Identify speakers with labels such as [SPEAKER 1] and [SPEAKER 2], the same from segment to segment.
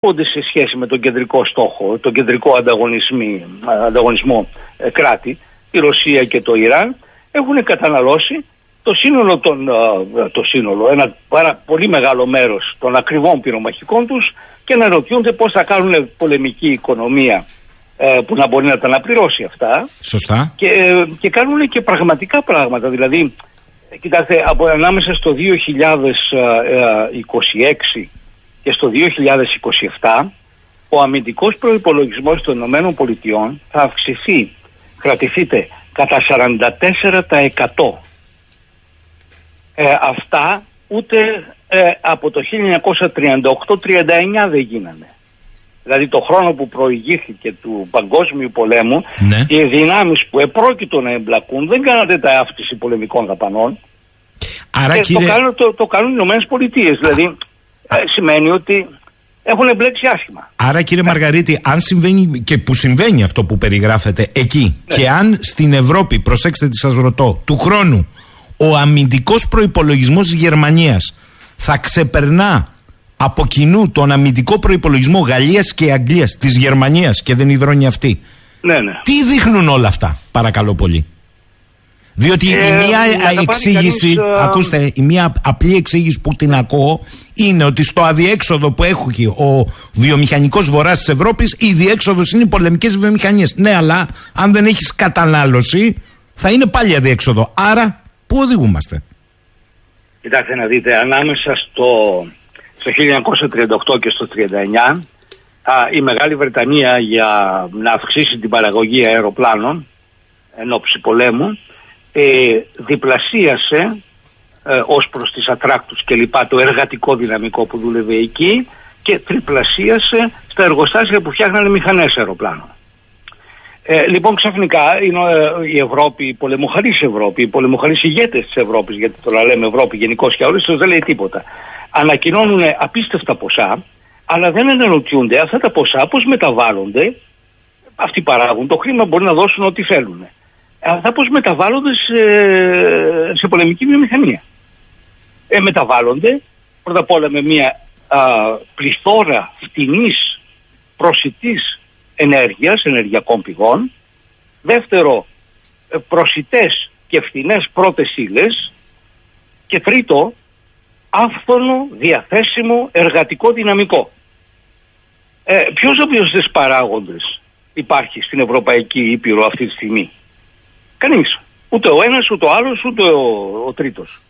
[SPEAKER 1] σε σχέση με τον κεντρικό στόχο, τον κεντρικό ανταγωνισμό κράτη, η Ρωσία και το Ιράν, έχουν καταναλώσει το σύνολο, ένα πολύ μεγάλο μέρος των ακριβών πυρομαχικών τους και να ρωτιούνται πώς θα κάνουν πολεμική οικονομία που να μπορεί να τα αναπληρώσει αυτά.
[SPEAKER 2] Σωστά.
[SPEAKER 1] Και κάνουν και πραγματικά πράγματα. Δηλαδή, κοιτάξτε, ανάμεσα στο 2026 και στο 2027 ο αμυντικός προϋπολογισμός των ΗΠΑ θα αυξηθεί, κρατηθείτε, κατά 44%. Αυτά ούτε από το 1938-39 δεν γίνανε. Δηλαδή το χρόνο που προηγήθηκε του Παγκόσμιου Πολέμου, ναι, οι δυνάμεις που επρόκειτο να εμπλακούν δεν κάνατε τα αύξηση πολεμικών δαπανών.
[SPEAKER 2] Άρα, κύριε...
[SPEAKER 1] το κάνουν οι Ηνωμένες Πολιτείες. Δηλαδή σημαίνει ότι έχουν εμπλέξει άσχημα.
[SPEAKER 2] Άρα, κύριε Μαργαρίτη, αν συμβαίνει και που συμβαίνει αυτό που περιγράφετε εκεί, ναι, και αν στην Ευρώπη, προσέξτε τι σας ρωτώ, του χρόνου ο αμυντικός προϋπολογισμός της Γερμανίας θα ξεπερνά από κοινού τον αμυντικό προϋπολογισμό Γαλλίας και Αγγλίας, της Γερμανίας, και δεν υδρώνει αυτή.
[SPEAKER 1] Ναι, ναι.
[SPEAKER 2] Τι δείχνουν όλα αυτά, παρακαλώ πολύ? Διότι η μία εξήγηση, ακούστε, η μία απλή εξήγηση που την ακούω είναι ότι στο αδιέξοδο που έχει ο βιομηχανικός βορράς της Ευρώπης, η διέξοδος είναι οι πολεμικές βιομηχανίες. Ναι, αλλά αν δεν έχεις κατανάλωση θα είναι πάλι αδιέξοδο. Άρα, πού οδηγούμαστε?
[SPEAKER 1] Κοιτάξτε να δείτε, ανάμεσα στο 1938 και στο 1939 η Μεγάλη Βρετανία, για να αυξήσει την παραγωγή αεροπλάνων εν ώψη πολέμου, διπλασίασε ως προς τις ατράκτους και λοιπά το εργατικό δυναμικό που δούλευε εκεί και τριπλασίασε στα εργοστάσια που φτιάχνανε μηχανές αεροπλάνων. Λοιπόν, ξαφνικά η Ευρώπη, η πολεμοχαρής Ευρώπη, οι πολεμοχαρείς ηγέτες της Ευρώπης, γιατί το να λέμε Ευρώπη γενικώς και όλες, δεν λέει τίποτα, ανακοινώνουν απίστευτα ποσά, αλλά δεν αναρωτιούνται αυτά τα ποσά πώς μεταβάλλονται. Αυτοί παράγουν το χρήμα, μπορεί να δώσουν ό,τι θέλουν. Αυτά πώς μεταβάλλονται σε πολεμική βιομηχανία? Μεταβάλλονται πρώτα απ' όλα με μια πληθώρα φτηνής προσιτής ενέργειας, ενεργειακών πηγών. Δεύτερο, προσιτές και φτηνές πρώτες ύλες. Και τρίτο, άφθονο διαθέσιμο εργατικό δυναμικό. Ποιος από αυτούς τους παράγοντες υπάρχει στην Ευρωπαϊκή Ήπειρο αυτή τη στιγμή? Κανείς. Ούτε ο ένας, ούτε ο άλλος, ούτε ο τρίτος.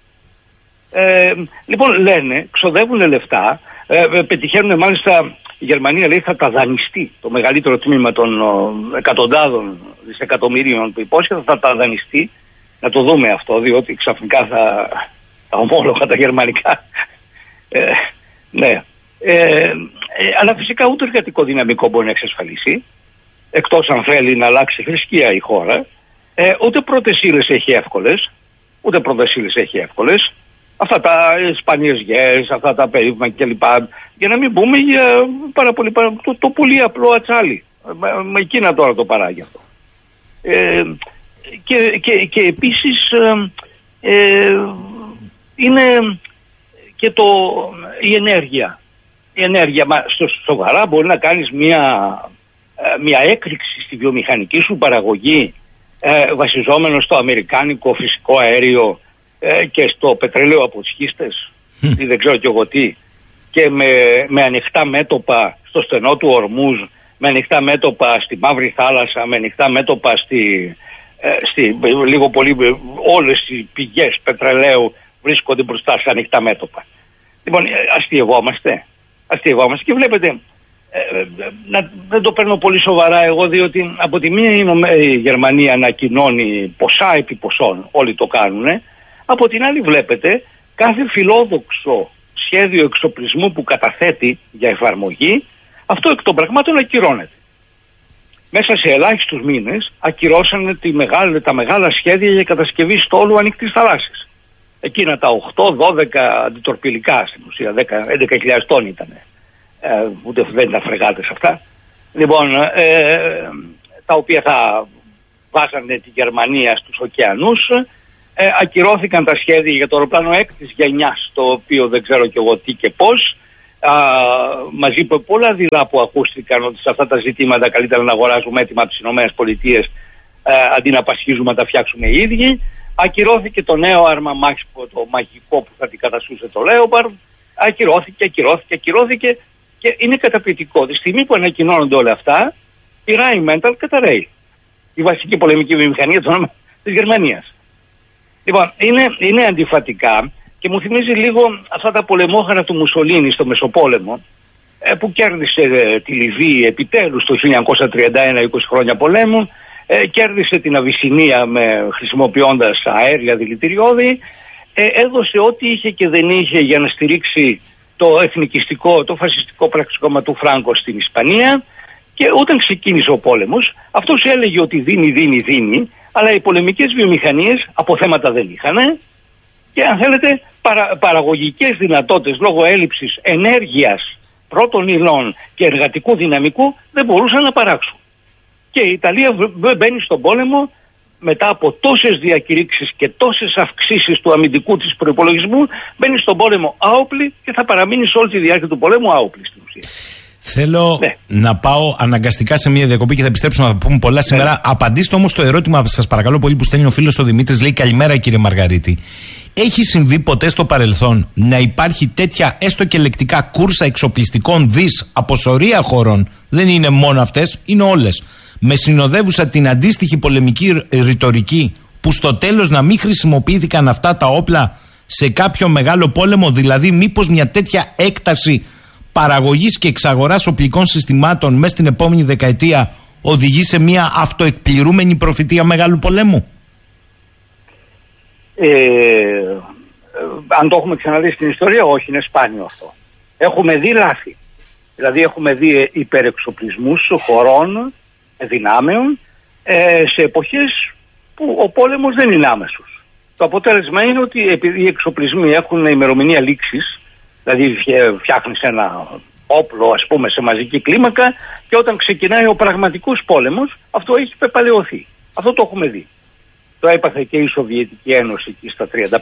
[SPEAKER 1] Λοιπόν, λένε, ξοδεύουν λεφτά, πετυχαίνουν, μάλιστα η Γερμανία λέει θα τα δανειστεί. Το μεγαλύτερο τμήμα των εκατοντάδων δισεκατομμυρίων που υπόσχεται θα τα δανειστεί. Να το δούμε αυτό, διότι ξαφνικά τα ομόλογα τα γερμανικά. Ναι. Αλλά φυσικά ούτε εργατικό δυναμικό μπορεί να εξασφαλίσει, εκτός αν θέλει να αλλάξει θρησκεία η χώρα. Ούτε πρώτες ύλες έχει εύκολες. Αυτά τα σπανίες γιές, αυτά τα περίφημα κλπ. Για να μην πούμε για πάρα πολύ το πολύ απλό ατσάλι. Με εκείνα τώρα το παράγει αυτό. Και επίσης είναι και η ενέργεια. Η ενέργεια, σοβαρά μπορεί να κάνεις μια έκρηξη στη βιομηχανική σου παραγωγή βασιζόμενο στο αμερικάνικο φυσικό αέριο και στο πετρέλαιο από τις σχίστες ή δεν ξέρω κι εγώ τι, και με ανοιχτά μέτωπα στο στενό του Ορμούζ, με ανοιχτά μέτωπα στη Μαύρη Θάλασσα, με ανοιχτά μέτωπα λίγο πολύ όλες οι πηγές πετρελαίου βρίσκονται μπροστά σε ανοιχτά μέτωπα. Λοιπόν, αστειευόμαστε και βλέπετε, δεν το παίρνω πολύ σοβαρά εγώ, διότι από τη μία η Γερμανία ανακοινώνει ποσά επί ποσών, όλοι το κάνουν. Από την άλλη βλέπετε κάθε φιλόδοξο σχέδιο εξοπλισμού που καταθέτει για εφαρμογή, αυτό εκ των πραγμάτων ακυρώνεται. Μέσα σε ελάχιστους μήνες ακυρώσανε τα μεγάλα σχέδια για κατασκευή στόλου ανοιχτής θαλάσσης. Εκείνα τα 8-12 αντιτορπιλικά, στην ουσία 11.000 τόνοι ήταν. Ούτε δεν ήταν φρεγάτες αυτά. Λοιπόν, τα οποία θα βάζανε τη Γερμανία στους ωκεανούς. Ακυρώθηκαν τα σχέδια για το αεροπλάνο έκτης γενιάς, το οποίο δεν ξέρω κι εγώ τι και πώς. μαζί με πολλά δειλά που ακούστηκαν ότι σε αυτά τα ζητήματα καλύτερα να αγοράζουμε έτοιμα από τις ΗΠΑ αντί να πασχίζουμε να τα φτιάξουμε οι ίδιοι. Ακυρώθηκε το νέο άρμα μάχης, το μαγικό που θα αντικαταστούσε το Λέοπαρντ. Ακυρώθηκε και είναι καταπληκτικό. Τη στιγμή που ανακοινώνονται όλα αυτά, η Rheinmetall καταραίει. Η βασική πολεμική βιομηχανία της Γερμανίας. Λοιπόν, είναι αντιφατικά και μου θυμίζει λίγο αυτά τα πολεμόχαρα του Μουσολίνη στο Μεσοπόλεμο, που κέρδισε τη Λιβύη επιτέλους το 1931, 20 χρόνια πολέμου, κέρδισε την Αβυσσινία χρησιμοποιώντας αέρια δηλητηριώδη, έδωσε ό,τι είχε και δεν είχε για να στηρίξει το εθνικιστικό, το φασιστικό πραξικόπημα του Φράγκο στην Ισπανία, και όταν ξεκίνησε ο πόλεμος αυτός έλεγε ότι δίνει, αλλά οι πολεμικές βιομηχανίες αποθέματα δεν είχαν και αν θέλετε παραγωγικές δυνατότητες λόγω έλλειψης ενέργειας, πρώτων υλών και εργατικού δυναμικού δεν μπορούσαν να παράξουν. Και η Ιταλία μπαίνει στον πόλεμο μετά από τόσες διακηρύξεις και τόσες αυξήσεις του αμυντικού της προϋπολογισμού, μπαίνει στον πόλεμο άοπλη και θα παραμείνει σε όλη τη διάρκεια του πολέμου άοπλη στην ουσία.
[SPEAKER 2] Θέλω να πάω αναγκαστικά σε μια διακοπή και θα επιστρέψουμε να πούμε πολλά σήμερα. Απαντήστε όμως το ερώτημα, σας παρακαλώ πολύ, που στέλνει ο φίλος ο Δημήτρης. Λέει: καλημέρα κύριε Μαργαρίτη. Έχει συμβεί ποτέ στο παρελθόν να υπάρχει τέτοια έστω και λεκτικά κούρσα εξοπλιστικών από σωρία χωρών? Δεν είναι μόνο αυτές, είναι όλες. Με συνοδεύουσα την αντίστοιχη πολεμική ρητορική, που στο τέλος να μην χρησιμοποιήθηκαν αυτά τα όπλα σε κάποιο μεγάλο πόλεμο? Δηλαδή μήπως μια τέτοια έκταση παραγωγής και εξαγοράς οπλικών συστημάτων μέσα στην επόμενη δεκαετία οδηγεί σε μια αυτοεκπληρούμενη προφητεία μεγάλου πολέμου?
[SPEAKER 1] Αν το έχουμε ξαναδεί στην ιστορία, όχι, είναι σπάνιο αυτό. Έχουμε δει λάθη. Δηλαδή έχουμε δει υπερεξοπλισμούς χωρών, δυνάμεων, σε εποχές που ο πόλεμος δεν είναι άμεσος. Το αποτέλεσμα είναι ότι επειδή οι εξοπλισμοί έχουν ημερομηνία λήξης, δηλαδή φτιάχνεις ένα όπλο ας πούμε σε μαζική κλίμακα και όταν ξεκινάει ο πραγματικός πόλεμος αυτό έχει πεπαλαιωθεί. Αυτό το έχουμε δει. Το έπαθε και η Σοβιετική Ένωση στα 35-36,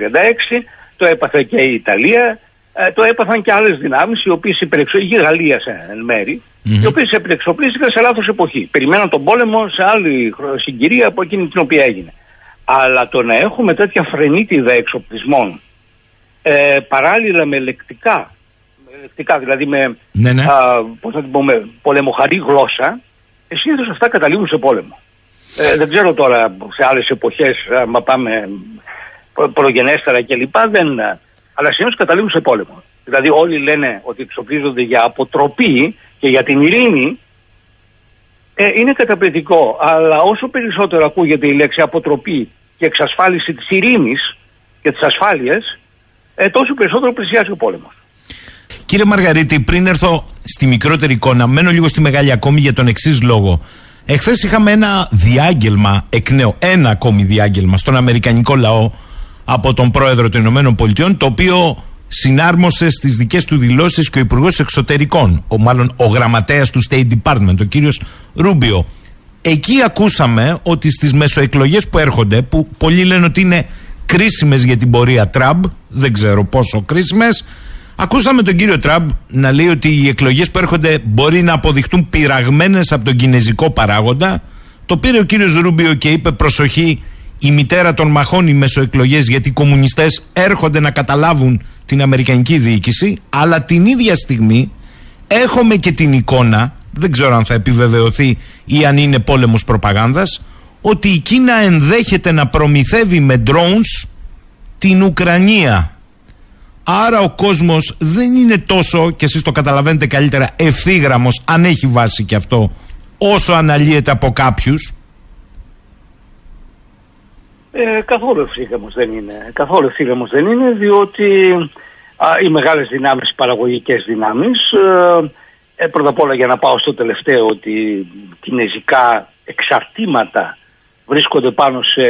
[SPEAKER 1] το έπαθε και η Ιταλία, το έπαθαν και άλλες δυνάμεις οι οποίες η Γαλλία εν μέρη, οι οποίες επεξοπλίστηκαν σε λάθος εποχή. Περιμέναν τον πόλεμο σε άλλη συγκυρία από εκείνη την οποία έγινε. Αλλά το να έχουμε τέτοια φρενίτιδα εξοπλισμών παράλληλα με λεκτικά, δηλαδή με πώς θα την πούμε, πολεμοχαρή γλώσσα, συνήθως αυτά καταλήγουν σε πόλεμο. Δεν ξέρω τώρα σε άλλες εποχές, άμα πάμε προγενέστερα κλπ. Αλλά συνήθως καταλήγουν σε πόλεμο. Δηλαδή όλοι λένε ότι εξοπλίζονται για αποτροπή και για την ειρήνη. Είναι καταπληκτικό. Αλλά όσο περισσότερο ακούγεται η λέξη αποτροπή και εξασφάλιση της ειρήνης και της ασφάλειας, τόσο περισσότερο πλησιάζει ο πόλεμος.
[SPEAKER 2] Κύριε Μαργαρίτη, πριν έρθω στη μικρότερη εικόνα, μένω λίγο στη μεγάλη ακόμη για τον εξής λόγο. Εχθές είχαμε ένα διάγγελμα εκ νέου, ένα ακόμη διάγγελμα στον αμερικανικό λαό από τον πρόεδρο των Ηνωμένων Πολιτειών, το οποίο συνάρμοσε στις δικές του δηλώσεις και ο Υπουργός Εξωτερικών, ο γραμματέας του State Department, ο κύριος Ρούμπιο. Εκεί ακούσαμε ότι στις μεσοεκλογές που έρχονται, που πολλοί λένε ότι είναι κρίσιμες για την πορεία Τραμπ, δεν ξέρω πόσο κρίσιμες, ακούσαμε τον κύριο Τραμπ να λέει ότι οι εκλογές που έρχονται μπορεί να αποδειχτούν πειραγμένες από τον κινεζικό παράγοντα. Το πήρε ο κύριος Ρούμπιο και είπε: προσοχή, η μητέρα των μαχών οι μεσοεκλογές, γιατί οι κομμουνιστές έρχονται να καταλάβουν την αμερικανική διοίκηση. Αλλά την ίδια στιγμή έχουμε και την εικόνα, δεν ξέρω αν θα επιβεβαιωθεί ή αν είναι πόλεμος προπαγάνδας, ότι η Κίνα ενδέχεται να προμηθεύει με drones την Ουκρανία. Άρα ο κόσμος δεν είναι τόσο, και εσείς το καταλαβαίνετε καλύτερα, ευθύγραμμος, αν έχει βάση και αυτό, όσο αναλύεται από κάποιους.
[SPEAKER 1] Καθόλου ευθύγραμμος δεν είναι, διότι οι μεγάλες δυνάμεις, οι παραγωγικές δυνάμεις, πρώτα απ' όλα για να πάω στο τελευταίο, ότι κινεζικά εξαρτήματα βρίσκονται πάνω σε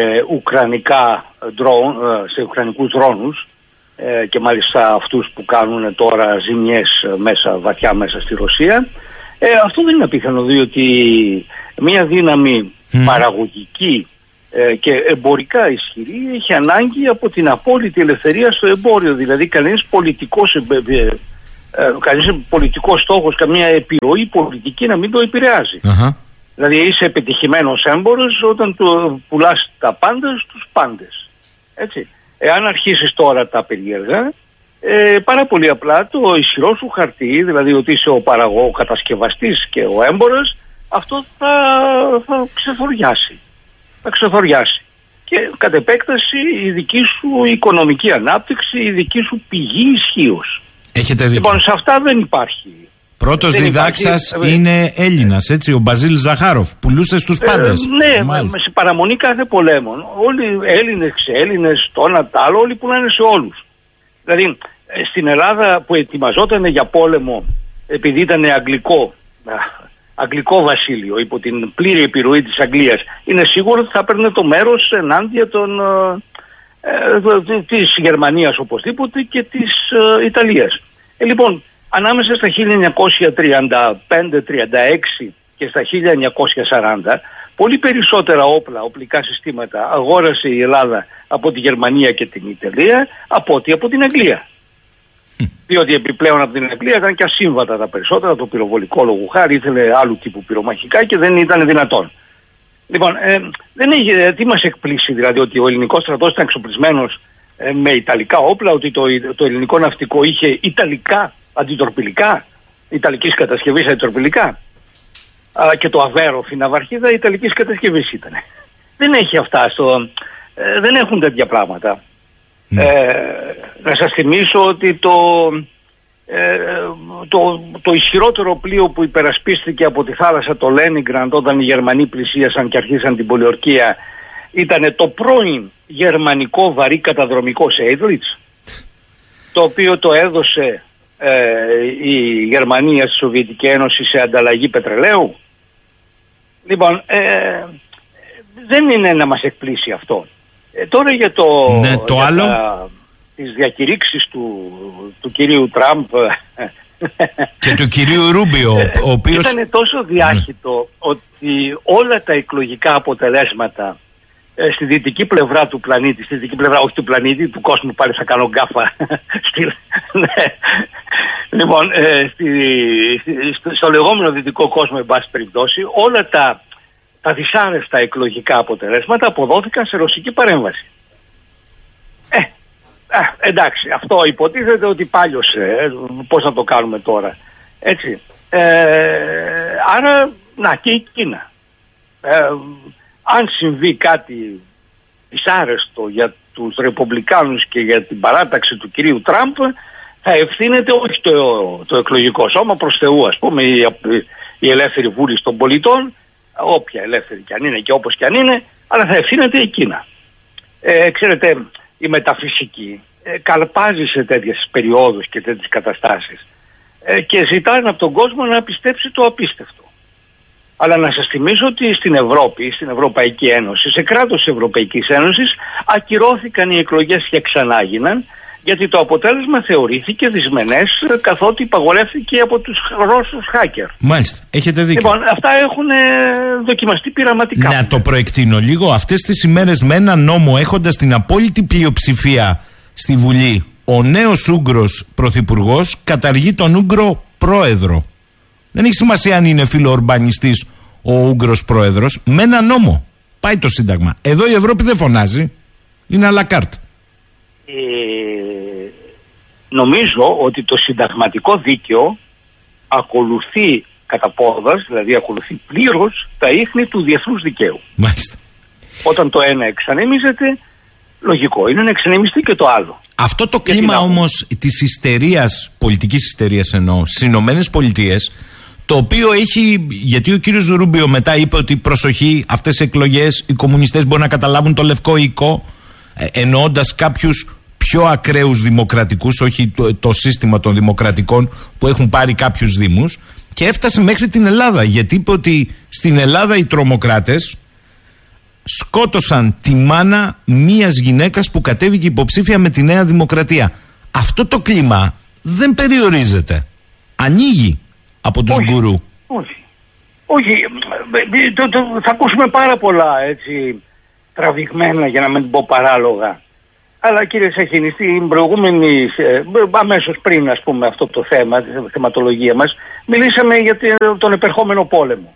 [SPEAKER 1] σε ουκρανικούς δρόνους, και μάλιστα αυτούς που κάνουν τώρα ζημιές βαθιά μέσα στη Ρωσία. Αυτό δεν είναι απίθανο, διότι μια δύναμη παραγωγική και εμπορικά ισχυρή έχει ανάγκη από την απόλυτη ελευθερία στο εμπόριο. Δηλαδή κανένας πολιτικός κανείς πολιτικός στόχος, καμία επιρροή πολιτική να μην το επηρεάζει. Δηλαδή είσαι επιτυχημένος έμπορος όταν πουλάς τα πάντα στους πάντες. Έτσι. Εάν αρχίσεις τώρα τα περίεργα, πάρα πολύ απλά το ισχυρό σου χαρτί, δηλαδή ότι είσαι ο κατασκευαστής και ο έμπορος, αυτό θα ξεθοριάσει. Θα ξεθοριάσει. Και κατ' επέκταση η δική σου οικονομική ανάπτυξη, η δική σου πηγή ισχύως.
[SPEAKER 2] Έχετε δίκιο.
[SPEAKER 1] Λοιπόν, σε αυτά δεν υπάρχει.
[SPEAKER 2] Πρώτος διδάξας είναι Έλληνας, έτσι, ο Μπαζίλ Ζαχάροφ. Πουλούσε στους πάντες.
[SPEAKER 1] Ναι, σε παραμονή κάθε πολέμων. Όλοι Έλληνες, ξέλληνες, το ένα τ' άλλο, όλοι πουλάνε σε όλους. Δηλαδή, στην Ελλάδα που ετοιμαζόταν για πόλεμο, επειδή ήταν αγγλικό βασίλειο, υπό την πλήρη επιρροή της Αγγλίας, είναι σίγουρο ότι θα παίρνει το μέρος ενάντια της Γερμανίας οπωσδήποτε και της Ιταλίας. Λοιπόν, ανάμεσα στα 1935-36 και στα 1940, πολύ περισσότερα οπλικά συστήματα αγόρασε η Ελλάδα από τη Γερμανία και την Ιταλία από ότι από την Αγγλία. Διότι επιπλέον από την Αγγλία ήταν και ασύμβατα τα περισσότερα, το πυροβολικό λόγου χάρη ήθελε άλλου τύπου πυρομαχικά και δεν ήταν δυνατόν. Λοιπόν, τι μας εκπλήσει δηλαδή ότι ο ελληνικός στρατός ήταν εξοπλισμένος με ιταλικά όπλα, ότι το ελληνικό ναυτικό είχε ιταλικά αντιτορπιλικά, ιταλικής κατασκευής αντιτορπιλικά, και το Αβέρο φιναβαρχίδα ιταλικής κατασκευής ήταν. Δεν έχει αυτά δεν έχουν τέτοια πράγματα. Να σας θυμίσω ότι το ισχυρότερο πλοίο που υπερασπίστηκε από τη θάλασσα το Λένιγκραντ όταν οι Γερμανοί πλησίασαν και αρχίσαν την πολιορκία ήταν το πρώην γερμανικό βαρύ καταδρομικό Σέιδλιτς, το οποίο το έδωσε η Γερμανία στη Σοβιετική Ένωση σε ανταλλαγή πετρελαίου. Λοιπόν, δεν είναι να μας εκπλήσει αυτό. Τώρα για
[SPEAKER 2] το άλλο,
[SPEAKER 1] τις διακηρύξεις του κυρίου Τραμπ
[SPEAKER 2] και του κυρίου Ρούμπιο, ο οποίος
[SPEAKER 1] ήταν τόσο διάχυτο ότι όλα τα εκλογικά αποτελέσματα στη δυτική πλευρά του πλανήτη, στη δυτική πλευρά, όχι του πλανήτη, του κόσμου, πάλι θα κάνω γκάφα. Λοιπόν, στο λεγόμενο δυτικό κόσμο, εν πάση περιπτώσει, όλα τα δυσάρεστα εκλογικά αποτελέσματα αποδόθηκαν σε ρωσική παρέμβαση. Εντάξει, αυτό υποτίθεται ότι πάλιωσε, πώς να το κάνουμε τώρα, έτσι. Άρα, και η Κίνα. Αν συμβεί κάτι δυσάρεστο για τους Ρεπουμπλικάνους και για την παράταξη του κυρίου Τραμπ, θα ευθύνεται όχι το εκλογικό σώμα, προς Θεού, ας πούμε, η ελεύθερη βούληση των πολιτών, όποια ελεύθερη κι αν είναι και όπως κι αν είναι, αλλά θα ευθύνεται η Κίνα. Ξέρετε, η μεταφυσική καλπάζει σε τέτοιες περιόδους και τέτοιες καταστάσεις και ζητάνε από τον κόσμο να πιστέψει το απίστευτο. Αλλά να σας θυμίσω ότι στην Ευρώπη, στην Ευρωπαϊκή Ένωση, σε κράτος της Ευρωπαϊκής Ένωσης, ακυρώθηκαν οι εκλογές και ξανάγιναν, γιατί το αποτέλεσμα θεωρήθηκε δυσμενές, καθότι υπαγορεύθηκε από τους Ρώσους hacker.
[SPEAKER 2] Μάλιστα, έχετε δίκιο.
[SPEAKER 1] Λοιπόν, αυτά έχουν δοκιμαστεί πειραματικά.
[SPEAKER 2] Να το προεκτείνω λίγο. Αυτές τις ημέρες με ένα νόμο, έχοντας την απόλυτη πλειοψηφία στη Βουλή, ο νέος Ούγγρος πρωθυπουργός καταργεί τον Ούγγρο πρόεδρο. Δεν έχει σημασία αν είναι φιλοορμπανιστής ο Ούγγρος πρόεδρος. Με ένα νόμο πάει το Σύνταγμα. Εδώ η Ευρώπη δεν φωνάζει. Είναι à la carte.
[SPEAKER 1] Νομίζω ότι το συνταγματικό δίκαιο ακολουθεί κατά πόδας, δηλαδή ακολουθεί πλήρως τα ίχνη του διεθνούς δικαίου.
[SPEAKER 2] Μάλιστα.
[SPEAKER 1] Όταν το ένα εξανεμίζεται, λογικό είναι να εξανεμιστεί και το άλλο.
[SPEAKER 2] Αυτό το κλίμα όμως της ιστερίας, πολιτικής ιστερίας εννοώ, στις Ηνωμένες Πολιτείες, το οποίο έχει, γιατί ο κύριος Ρούμπιο μετά είπε ότι προσοχή, αυτές οι εκλογές οι κομμουνιστές μπορούν να καταλάβουν το λευκό οικό, εννοώντας κάποιους πιο ακραίους δημοκρατικούς, όχι το σύστημα των δημοκρατικών που έχουν πάρει κάποιους δήμους, και έφτασε μέχρι την Ελλάδα, γιατί είπε ότι στην Ελλάδα οι τρομοκράτες σκότωσαν τη μάνα μίας γυναίκας που κατέβηκε υποψήφια με τη Νέα Δημοκρατία. Αυτό το κλίμα δεν περιορίζεται. Ανοίγει από τους γκουρού.
[SPEAKER 1] Όχι. Θα ακούσουμε πάρα πολλά έτσι τραβηγμένα, για να μην πω παράλογα. Αλλά κύριε Σαχίνη, στην προηγούμενη, αμέσως πριν ας πούμε αυτό το θέμα, τη θεματολογία μας, μιλήσαμε για τον επερχόμενο πόλεμο.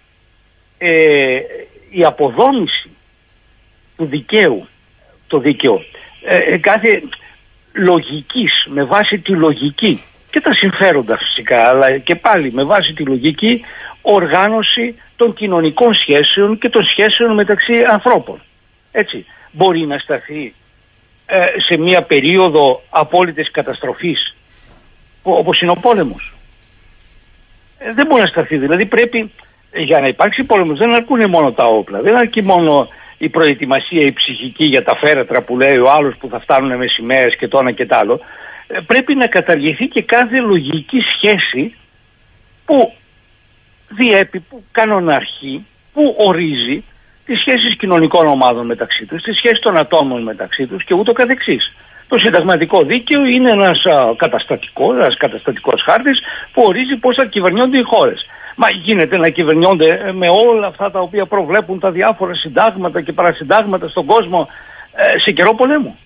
[SPEAKER 1] Η αποδόμηση του δικαίου, το δίκαιο, κάθε λογικής, με βάση τη λογική και τα συμφέροντα φυσικά, αλλά και πάλι με βάση τη λογική οργάνωση των κοινωνικών σχέσεων και των σχέσεων μεταξύ ανθρώπων. Έτσι, μπορεί να σταθεί σε μια περίοδο απόλυτης καταστροφής όπως είναι ο πόλεμος. Δεν μπορεί να σταθεί. Δηλαδή πρέπει, για να υπάρξει πόλεμος δεν αρκούν μόνο τα όπλα, δεν αρκεί μόνο η προετοιμασία, η ψυχική για τα φέρετρα που λέει ο άλλος που θα φτάνουν με σημαίες και το ένα και το άλλο. Πρέπει να καταργηθεί και κάθε λογική σχέση που διέπει, που κανοναρχεί, που ορίζει τις σχέσεις κοινωνικών ομάδων μεταξύ τους, τις σχέσεις των ατόμων μεταξύ τους και ούτω καθεξής. Το συνταγματικό δίκαιο είναι ένας καταστατικός χάρτης που ορίζει πώς θα κυβερνιόνται οι χώρες. Μα γίνεται να κυβερνιόνται με όλα αυτά τα οποία προβλέπουν τα διάφορα συντάγματα και παρασυντάγματα στον κόσμο σε καιρό πολέμου.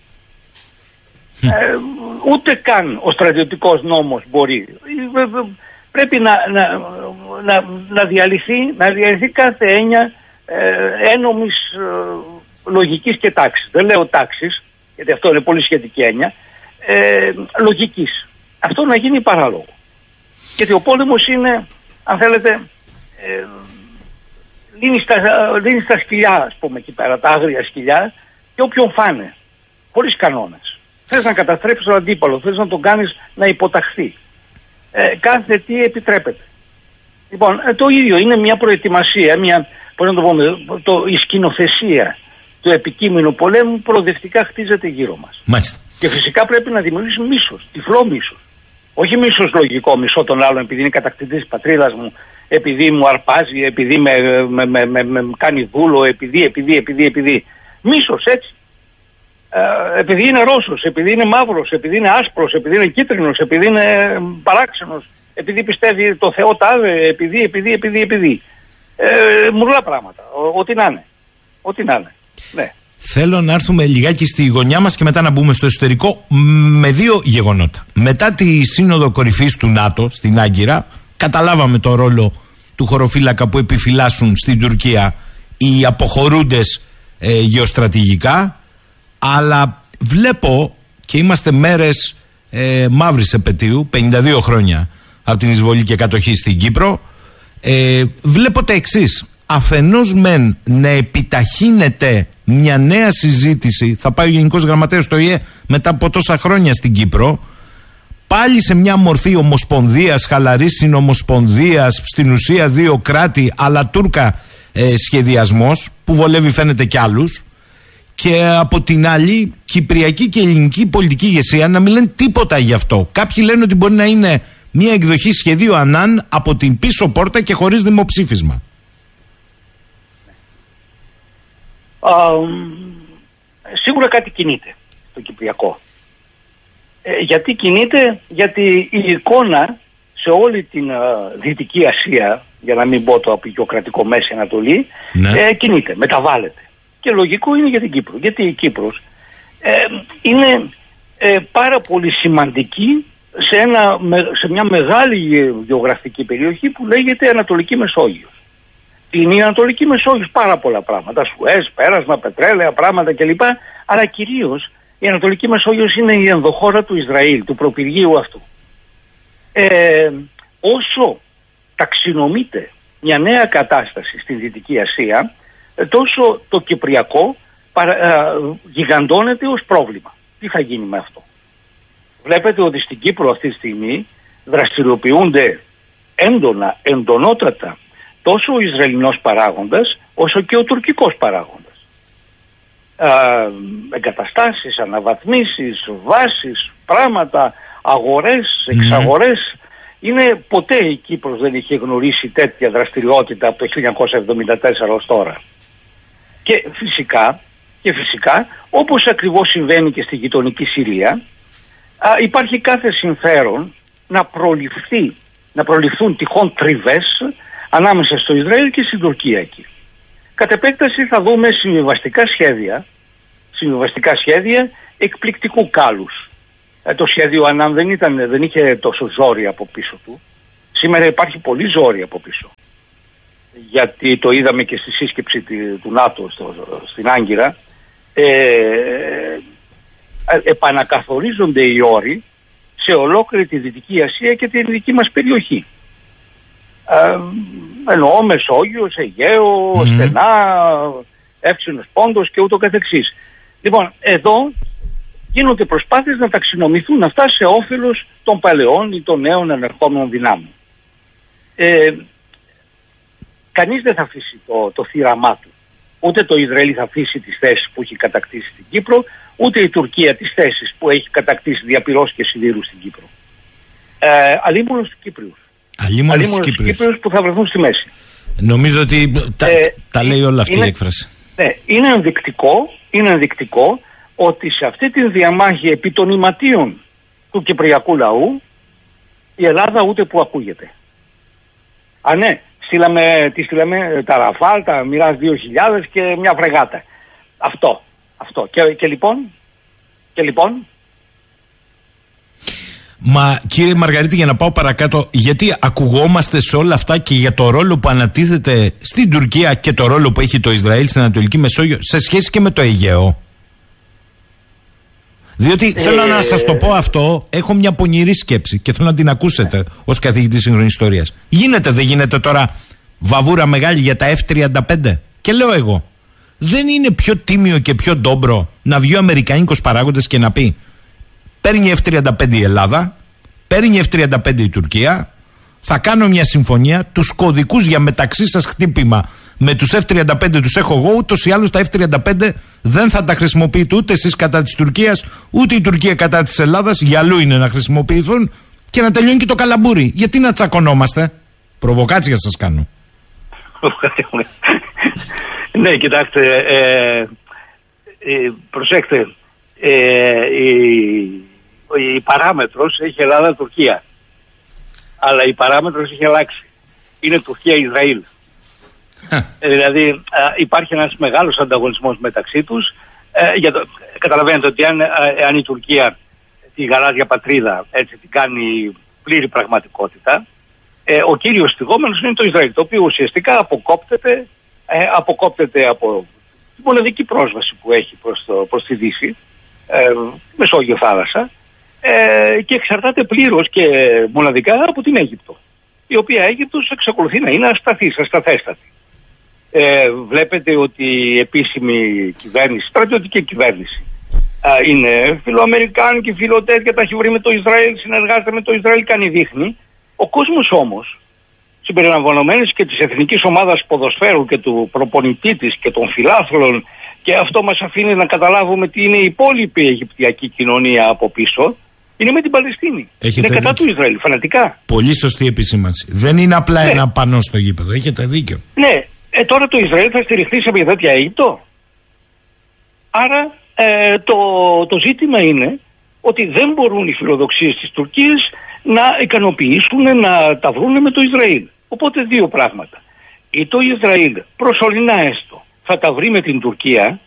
[SPEAKER 1] Ούτε καν ο στρατιωτικός νόμος μπορεί. Πρέπει να διαλυθεί κάθε έννοια ένομης λογικής και τάξης. Δεν λέω τάξης, γιατί αυτό είναι πολύ σχετική έννοια, λογικής. Αυτό να γίνει παράλογο. Γιατί ο πόλεμος είναι, αν θέλετε, λύνει στα σκυλιά, ας πούμε, εκεί πέρα, τα άγρια σκυλιά, και όποιον φάνε, χωρίς κανόνες. Θες να καταστρέψεις τον αντίπαλο, θες να τον κάνεις να υποταχθεί. Κάθε τι επιτρέπεται. Λοιπόν, το ίδιο είναι μια προετοιμασία, η σκηνοθεσία του επικείμενου πολέμου προοδευτικά χτίζεται γύρω μας.
[SPEAKER 2] Μάλιστα.
[SPEAKER 1] Και φυσικά πρέπει να δημιουργήσουμε μίσος, τυφλό μίσος. Όχι μίσος λογικό, μισό των άλλων επειδή είναι κατακτητής της πατρίδας μου, επειδή μου αρπάζει, επειδή με κάνει δούλο, επειδή. Μίσος έτσι. Επειδή είναι Ρώσος, επειδή είναι μαύρος, επειδή είναι άσπρος, επειδή είναι κίτρινος, επειδή είναι παράξενος, επειδή πιστεύει το Θεό τάδε, επειδή. Μουρλά πράγματα, ό,τι να είναι. Ναι.
[SPEAKER 2] Θέλω να έρθουμε λιγάκι στη γωνιά μας και μετά να μπούμε στο εσωτερικό με δύο γεγονότα. Μετά τη σύνοδο κορυφής του ΝΑΤΟ στην Άγκυρα, καταλάβαμε το ρόλο του χωροφύλακα που επιφυλάσσουν στην Τουρκία οι αποχωρούντες γεωστρατηγικά, αλλά βλέπω, και είμαστε μέρες μαύρης επετείου, 52 χρόνια από την εισβολή και κατοχή στην Κύπρο, βλέπω τα εξής. Αφενός μεν να επιταχύνεται μια νέα συζήτηση, θα πάει ο Γενικός Γραμματέας του ΟΗΕ μετά από τόσα χρόνια στην Κύπρο, πάλι σε μια μορφή ομοσπονδίας, χαλαρής συνομοσπονδίας, στην ουσία δύο κράτη αλλά Τούρκα σχεδιασμός που βολεύει φαίνεται κι άλλους, και από την άλλη κυπριακή και ελληνική πολιτική ηγεσία να μην λένε τίποτα γι' αυτό. Κάποιοι λένε ότι μπορεί να είναι μια εκδοχή σχεδίου Ανάν από την πίσω πόρτα και χωρίς δημοψήφισμα.
[SPEAKER 1] Σίγουρα κάτι κινείται το Κυπριακό. Γιατί κινείται? Γιατί η εικόνα σε όλη την Δυτική Ασία, για να μην πω το απεικιοκρατικό Μέση Ανατολή, κινείται, μεταβάλλεται. Και λογικό είναι για την Κύπρο. Γιατί η Κύπρος είναι πάρα πολύ σημαντική σε μια μεγάλη γεωγραφική περιοχή που λέγεται Ανατολική Μεσόγειος. Είναι η Ανατολική Μεσόγειος πάρα πολλά πράγματα, Σουέζ, πέρασμα, πετρέλαια, πράγματα κλπ. Αλλά κυρίως η Ανατολική Μεσόγειος είναι η ενδοχώρα του Ισραήλ, του προπυργείου αυτού. Όσο ταξινομείται μια νέα κατάσταση στην Δυτική Ασία, τόσο το Κυπριακό γιγαντώνεται ως πρόβλημα. Τι θα γίνει με αυτό? Βλέπετε ότι στην Κύπρο αυτή τη στιγμή δραστηριοποιούνται εντονότατα τόσο ο Ισραηλινός παράγοντας όσο και ο τουρκικός παράγοντας. Εγκαταστάσεις, αναβαθμίσεις, βάσεις, πράγματα, αγορές, εξαγορές. Ποτέ η Κύπρος δεν είχε γνωρίσει τέτοια δραστηριότητα από το 1974 ως τώρα. Και φυσικά, όπως ακριβώς συμβαίνει και στη γειτονική Συρία, υπάρχει κάθε συμφέρον να προληφθούν τυχόν τριβές ανάμεσα στο Ισραήλ και στην Τουρκία εκεί. Κατ' επέκταση θα δούμε συμβιβαστικά σχέδια εκπληκτικού κάλους. Το σχέδιο Ανάμ δεν είχε τόσο ζόρι από πίσω του. Σήμερα υπάρχει πολύ ζόρι από πίσω. Γιατί το είδαμε και στη σύσκεψη του ΝΑΤΟ στην Άγκυρα. Επανακαθορίζονται οι όροι σε ολόκληρη τη Δυτική Ασία και τη δική μας περιοχή. Εννοώ Μεσόγειος, Αιγαίο, στενά, Εύξηνος Πόντος και ούτω καθεξής. Λοιπόν, εδώ γίνονται προσπάθειες να ταξινομηθούν αυτά σε όφελος των παλαιών ή των νέων ανερχόμενων δυνάμεων. Κανείς δεν θα αφήσει το θύραμά του. Ούτε το Ισραήλ θα αφήσει τις θέσεις που έχει κατακτήσει στην Κύπρο, ούτε η Τουρκία τις θέσεις που έχει κατακτήσει διαπυρός και σιδήρου στην Κύπρο. Αλίμονο στους Κύπριους. Αλίμονο στους Κύπριους που θα βρεθούν στη μέση.
[SPEAKER 2] Νομίζω ότι τα λέει όλα αυτή η έκφραση.
[SPEAKER 1] Ναι, είναι ενδεικτικό ότι σε αυτή τη διαμάχη επί των ηματίων του κυπριακού λαού η Ελλάδα ούτε που ακούγεται. Ναι, στείλαμε τα Ραφάλ, τα Μοιράζ 2000 και μια φρεγάτα. Αυτό. Και λοιπόν.
[SPEAKER 2] Μα κύριε Μαργαρίτη, για να πάω παρακάτω, γιατί ακουγόμαστε σε όλα αυτά και για το ρόλο που ανατίθεται στην Τουρκία και το ρόλο που έχει το Ισραήλ στην Ανατολική Μεσόγειο σε σχέση και με το Αιγαίο? Διότι θέλω να σας το πω αυτό, έχω μια πονηρή σκέψη και θέλω να την ακούσετε ως καθηγητής σύγχρονης ιστορίας. Δεν γίνεται τώρα βαβούρα μεγάλη για τα F-35? Και λέω εγώ, δεν είναι πιο τίμιο και πιο ντόμπρο να βγει ο αμερικανικός παράγοντας και να πει παίρνει F-35 η Ελλάδα, παίρνει F-35 η Τουρκία, θα κάνω μια συμφωνία, τους κωδικούς για μεταξύ σας χτύπημα με τους F-35 τους έχω εγώ, ούτως ή άλλως τα F-35 δεν θα τα χρησιμοποιείτε ούτε εσείς κατά της Τουρκίας, ούτε η Τουρκία κατά της Ελλάδας, για αλλού είναι να χρησιμοποιηθούν και να τελειώνει και το καλαμπούρι. Γιατί να τσακωνόμαστε? Προβοκάτσια σας κάνω.
[SPEAKER 1] Ναι, κοιτάξτε, προσέξτε, η παράμετρος έχει Ελλάδα-Τουρκία, αλλά η παράμετρος έχει αλλάξει. Είναι Τουρκία-Ισραήλ. Δηλαδή υπάρχει ένας μεγάλος ανταγωνισμός μεταξύ τους. Καταλαβαίνετε ότι αν η Τουρκία τη γαλάζια πατρίδα έτσι την κάνει πλήρη πραγματικότητα, ο κύριος θυγόμενος είναι το Ισραήλ, το οποίο ουσιαστικά αποκόπτεται από την μοναδική πρόσβαση που έχει προς τη Δύση, Μεσόγειο θάλασσα, και εξαρτάται πλήρως και μοναδικά από την Αίγυπτο, η οποία Αίγυπτος εξακολουθεί να είναι ασταθέστατη. Βλέπετε ότι η επίσημη κυβέρνηση, στρατιωτική κυβέρνηση, είναι φιλοαμερικάνικη, φιλοτέτια, τα έχει βρει με το Ισραήλ, συνεργάζεται με το Ισραήλ, κάνει δείχνει. Ο κόσμος όμως, συμπεριλαμβανομένης και της εθνικής ομάδας ποδοσφαίρου και του προπονητή της και των φιλάθλων, και αυτό μας αφήνει να καταλάβουμε τι είναι η υπόλοιπη αιγυπτιακή κοινωνία από πίσω, είναι με την Παλαιστίνη. Είναι κατά του Ισραήλ, φανατικά.
[SPEAKER 2] Πολύ σωστή επισήμανση. Δεν είναι απλά ένα πανό στο γήπεδο. Έχετε δίκιο.
[SPEAKER 1] Ναι. Τώρα το Ισραήλ θα στηριχθεί σε μια τέτοια Αίγυπτο. Άρα το ζήτημα είναι ότι δεν μπορούν οι φιλοδοξίες της Τουρκίας να ικανοποιήσουν, να τα βρουν με το Ισραήλ. Οπότε δύο πράγματα. Ή το Ισραήλ προσωρινά έστω θα τα βρει με την Τουρκία.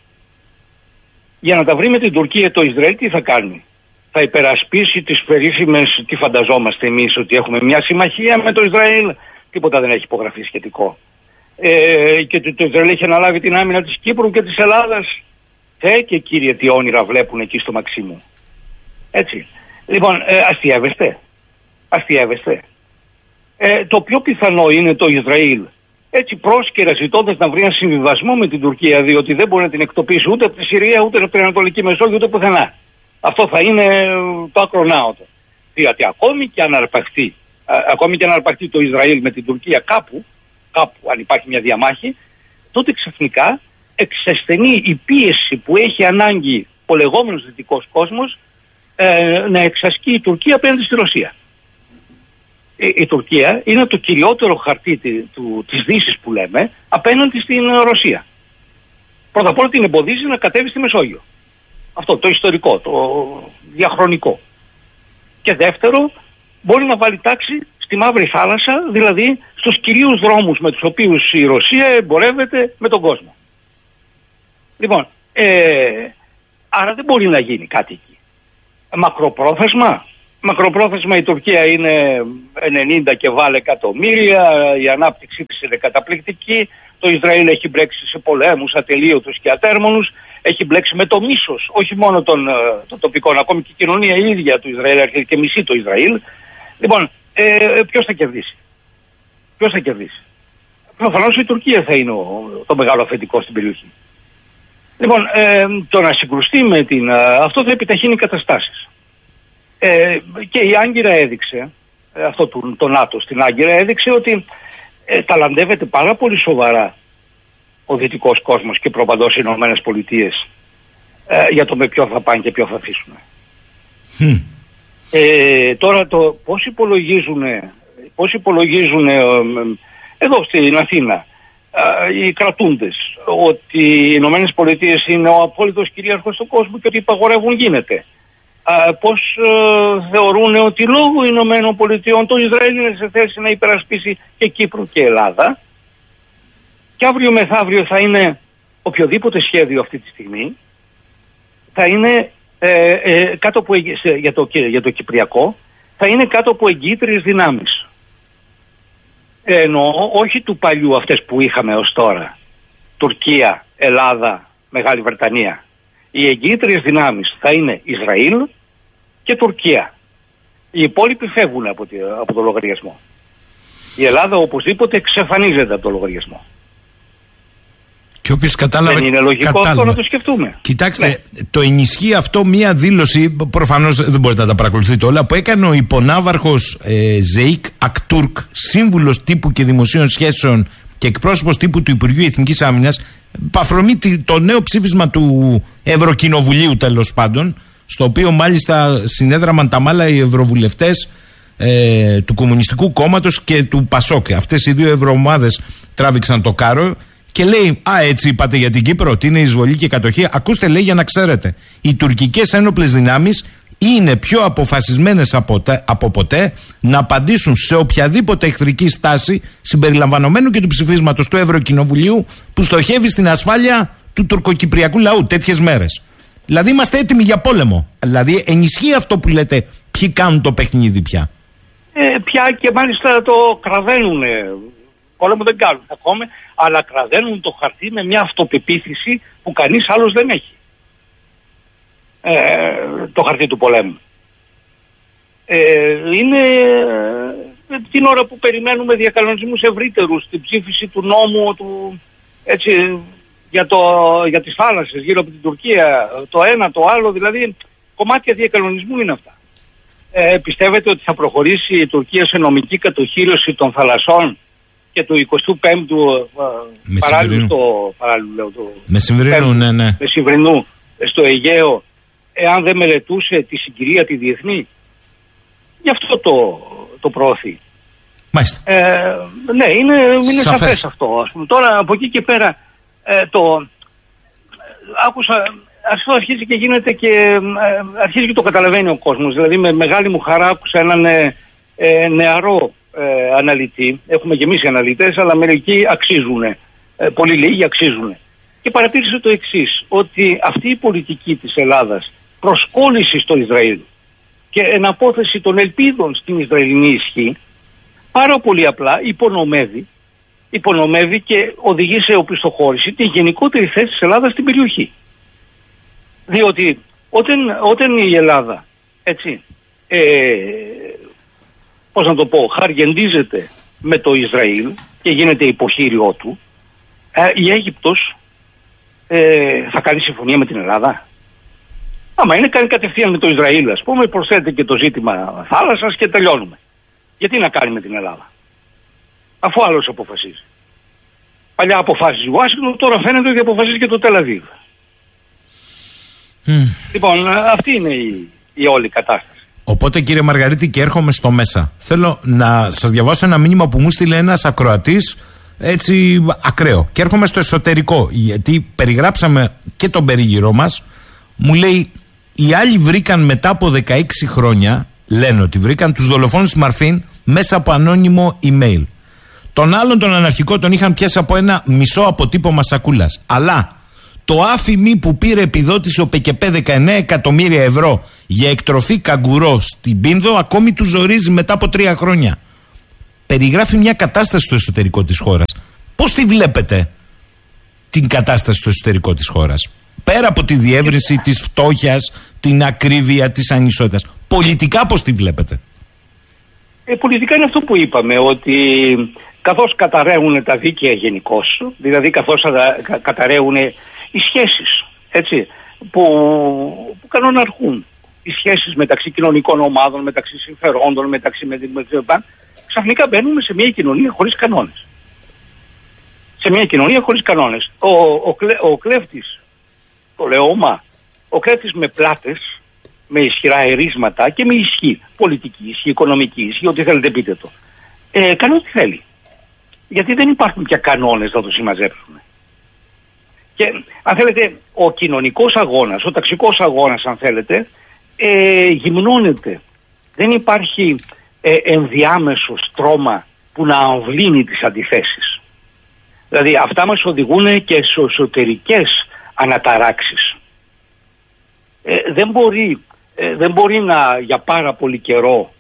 [SPEAKER 1] Για να τα βρει με την Τουρκία το Ισραήλ τι θα κάνει? Θα υπερασπίσει τις περίφημες, τι φανταζόμαστε εμείς, ότι έχουμε μια συμμαχία με το Ισραήλ? Τίποτα δεν έχει υπογραφεί σχετικό. Και το Ισραήλ έχει αναλάβει την άμυνα της Κύπρου και της Ελλάδας. Και κύριε, τι όνειρα βλέπουν εκεί στο Μαξίμου. Έτσι. Λοιπόν, αστιεύεστε. Το πιο πιθανό είναι το Ισραήλ έτσι πρόσκαιρα ζητώντας να βρει ένα συμβιβασμό με την Τουρκία, διότι δεν μπορεί να την εκτοπίσει ούτε από τη Συρία, ούτε από την Ανατολική Μεσόγειο, ούτε πουθενά. Αυτό θα είναι το ακρονάωτο. Διότι ακόμη και αν αρπαχτεί το Ισραήλ με την Τουρκία κάπου, αν υπάρχει μια διαμάχη, τότε ξαφνικά εξασθενεί η πίεση που έχει ανάγκη ο λεγόμενος δυτικός κόσμος να εξασκεί η Τουρκία απέναντι στη Ρωσία. Η Τουρκία είναι το κυριότερο χαρτί της Δύσης που λέμε απέναντι στην Ρωσία. Πρώτα απ' όλα την εμποδίζει να κατέβει στη Μεσόγειο. Αυτό το ιστορικό, το διαχρονικό. Και δεύτερο, μπορεί να βάλει τάξη στη Μαύρη Θάλασσα, δηλαδή στους κυρίους δρόμους με τους οποίους η Ρωσία εμπορεύεται με τον κόσμο. Λοιπόν, Άρα δεν μπορεί να γίνει κάτι εκεί. Μακροπρόθεσμα η Τουρκία είναι 90 και βάλε εκατομμύρια, η ανάπτυξή της είναι καταπληκτική, το Ισραήλ έχει μπλέξει σε πολέμους ατελείωτους και ατέρμονους, έχει μπλέξει με το μίσος, όχι μόνο των τοπικών, ακόμη και η κοινωνία η ίδια του Ισραήλ αρχίζει και μισεί το Ισραήλ. Λοιπόν, ποιος θα κερδίσει? Προφανώς η Τουρκία θα είναι το μεγάλο αφεντικό στην περιοχή. Λοιπόν, το να συγκρουστεί με αυτό θα επιταχύνει καταστάσεις. Και η Άγκυρα έδειξε, το ΝΑΤΟ στην Άγκυρα έδειξε ότι ταλαντεύεται πάρα πολύ σοβαρά ο δυτικός κόσμος και προπαντός οι Ηνωμένες Πολιτείες για το με ποιο θα πάνε και ποιο θα αφήσουν. Τώρα το πώς υπολογίζουν εδώ στην Αθήνα οι κρατούντες ότι οι Ηνωμένες Πολιτείες είναι ο απόλυτος κυρίαρχος του κόσμου και ότι υπαγορεύουν γίνεται. Πώς θεωρούν ότι λόγω Ηνωμένων Πολιτειών το Ισραήλ είναι σε θέση να υπερασπίσει και Κύπρο και Ελλάδα, και αύριο μεθαύριο θα είναι οποιοδήποτε σχέδιο αυτή τη στιγμή θα είναι κάτω από, για το Κυπριακό θα είναι κάτω από εγκύτριες δυνάμεις. Εννοώ όχι του παλιού αυτές που είχαμε ως τώρα, Τουρκία, Ελλάδα, Μεγάλη Βρετανία. Οι εγκύτριες δυνάμεις θα είναι Ισραήλ και Τουρκία. Οι υπόλοιποι φεύγουν από το λογαριασμό. Η Ελλάδα οπωσδήποτε εξαφανίζεται από το λογαριασμό.
[SPEAKER 2] Και όποιος κατάλαβε.
[SPEAKER 1] Δεν είναι λογικό αυτό να το σκεφτούμε?
[SPEAKER 2] Κοιτάξτε, το ενισχύει αυτό μία δήλωση, προφανώς δεν μπορείτε να τα παρακολουθείτε όλα, που έκανε ο υπονάβαρχος Ζεϊκ Ακτούρκ, σύμβουλος τύπου και δημοσίων σχέσεων και εκπρόσωπος τύπου του Υπουργείου Εθνικής Άμυνας, παφρομή το νέο ψήφισμα του Ευρωκοινοβουλίου, τέλος πάντων, στο οποίο μάλιστα συνέδραμαν τα μάλα οι ευρωβουλευτές του Κομμουνιστικού Κόμματος και του Πασόκ. Αυτές οι δύο ευρωομάδες τράβηξαν το κάρο. Και λέει, έτσι είπατε για την Κύπρο, ότι είναι εισβολή και κατοχή? Ακούστε, λέει, για να ξέρετε, οι τουρκικές ένοπλες δυνάμεις είναι πιο αποφασισμένες από ποτέ να απαντήσουν σε οποιαδήποτε εχθρική στάση, συμπεριλαμβανομένου και του ψηφίσματος του Ευρωκοινοβουλίου που στοχεύει στην ασφάλεια του τουρκοκυπριακού λαού τέτοιες μέρες. Δηλαδή είμαστε έτοιμοι για πόλεμο. Δηλαδή ενισχύει αυτό που λέτε, ποιοι κάνουν το παιχνίδι πια.
[SPEAKER 1] Πια και μάλιστα το κραδένουν. Πόλεμο δεν κάνουν ακόμα, αλλά κραδένουν το χαρτί με μια αυτοπεποίθηση που κανείς άλλος δεν έχει. Το χαρτί του πολέμου. Είναι την ώρα που περιμένουμε διακανονισμούς ευρύτερους, την ψήφιση του νόμου για τις θάλασσες γύρω από την Τουρκία, το ένα, το άλλο, δηλαδή κομμάτια διακανονισμού είναι αυτά. Πιστεύετε ότι θα προχωρήσει η Τουρκία σε νομική κατοχήρωση των θαλασσών και του 25ου μεσημβρινού στο Αιγαίο, εάν δεν μελετούσε τη συγκυρία τη διεθνή? Γι' αυτό το προωθεί.
[SPEAKER 2] Μάλιστα.
[SPEAKER 1] Ναι, είναι σαφές αυτό. Ας πούμε. Τώρα από εκεί και πέρα άκουσα, αυτό αρχίζει και γίνεται και αρχίζει και το καταλαβαίνει ο κόσμος. Δηλαδή με μεγάλη μου χαρά άκουσα έναν νεαρό αναλυτή. Έχουμε γεμίσει αναλυτές, αλλά μερικοί αξίζουν. Πολύ λίγοι αξίζουν. Και παρατήρησε το εξής, ότι αυτή η πολιτική της Ελλάδας προσκόλληση στο Ισραήλ και εναπόθεση των ελπίδων στην Ισραηλινή ισχύ πάρα πολύ απλά υπονομεύει και οδηγεί σε οπισθοχώρηση τη γενικότερη θέση της Ελλάδας στην περιοχή. Διότι όταν η Ελλάδα χαργεντίζεται με το Ισραήλ και γίνεται υποχείριό του, η Αίγυπτος θα κάνει συμφωνία με την Ελλάδα? Άμα είναι, κάνει κατευθείαν με το Ισραήλ, ας πούμε, προσθέτει και το ζήτημα θάλασσας και τελειώνουμε. Γιατί να κάνει με την Ελλάδα, αφού άλλος αποφασίζει? Παλιά αποφάσιζε η Ουάσιγκτον, τώρα φαίνεται ότι αποφασίζει και το Τελ-Αβίβ. Λοιπόν, αυτή είναι η όλη κατάσταση.
[SPEAKER 2] Οπότε, κύριε Μαργαρίτη, και έρχομαι στο μέσα. Θέλω να σας διαβάσω ένα μήνυμα που μου στείλε ένας ακροατής, έτσι ακραίο. Και έρχομαι στο εσωτερικό, γιατί περιγράψαμε και τον περίγυρό μας. Μου λέει, οι άλλοι βρήκαν μετά από 16 χρόνια, λένε ότι βρήκαν τους δολοφόνους της Μαρφίν μέσα από ανώνυμο email. Τον άλλον τον αναρχικό τον είχαν πιάσει από ένα μισό αποτύπωμα σακούλας. Αλλά Το άφημί που πήρε επιδότηση ο ΠΚΠ 19 εκατομμύρια ευρώ για εκτροφή καγκουρό στην Πίνδο ακόμη του ζορίζει μετά από 3 χρόνια. Περιγράφει μια κατάσταση στο εσωτερικό της χώρας. Πώς τη βλέπετε την κατάσταση στο εσωτερικό της χώρας? Πέρα από τη διεύρυνση της φτώχειας, την ακρίβεια της ανισότητας. Πολιτικά πώς τη βλέπετε?
[SPEAKER 1] Πολιτικά είναι αυτό που είπαμε, ότι καθώς καταραίουν τα δίκαια γενικώς, δηλαδή καθώς καταραίουν οι σχέσεις, έτσι, που κανοναρχούν, οι σχέσεις μεταξύ κοινωνικών ομάδων, μεταξύ συμφερόντων, μεταξύ ξαφνικά μπαίνουμε σε μια κοινωνία χωρίς κανόνες. Σε μια κοινωνία χωρίς κανόνες. Ο κλέφτης, το λεώμα, ο κλέφτης με πλάτες, με ισχυρά ερίσματα και με ισχύ, πολιτική ισχύ, οικονομική ισχύ, ό,τι θέλετε πείτε το, κάνει ό,τι θέλει. Γιατί δεν υπάρχουν πια κανόνες να το συμμαζέψουν. Και αν θέλετε, ο κοινωνικός αγώνας, ο ταξικός αγώνας, αν θέλετε, γυμνώνεται. Δεν υπάρχει ενδιάμεσο στρώμα που να αμβλύνει τις αντιθέσεις. Δηλαδή αυτά μας οδηγούν και σε εσωτερικές αναταράξεις. Δεν μπορεί να για πάρα πολύ καιρό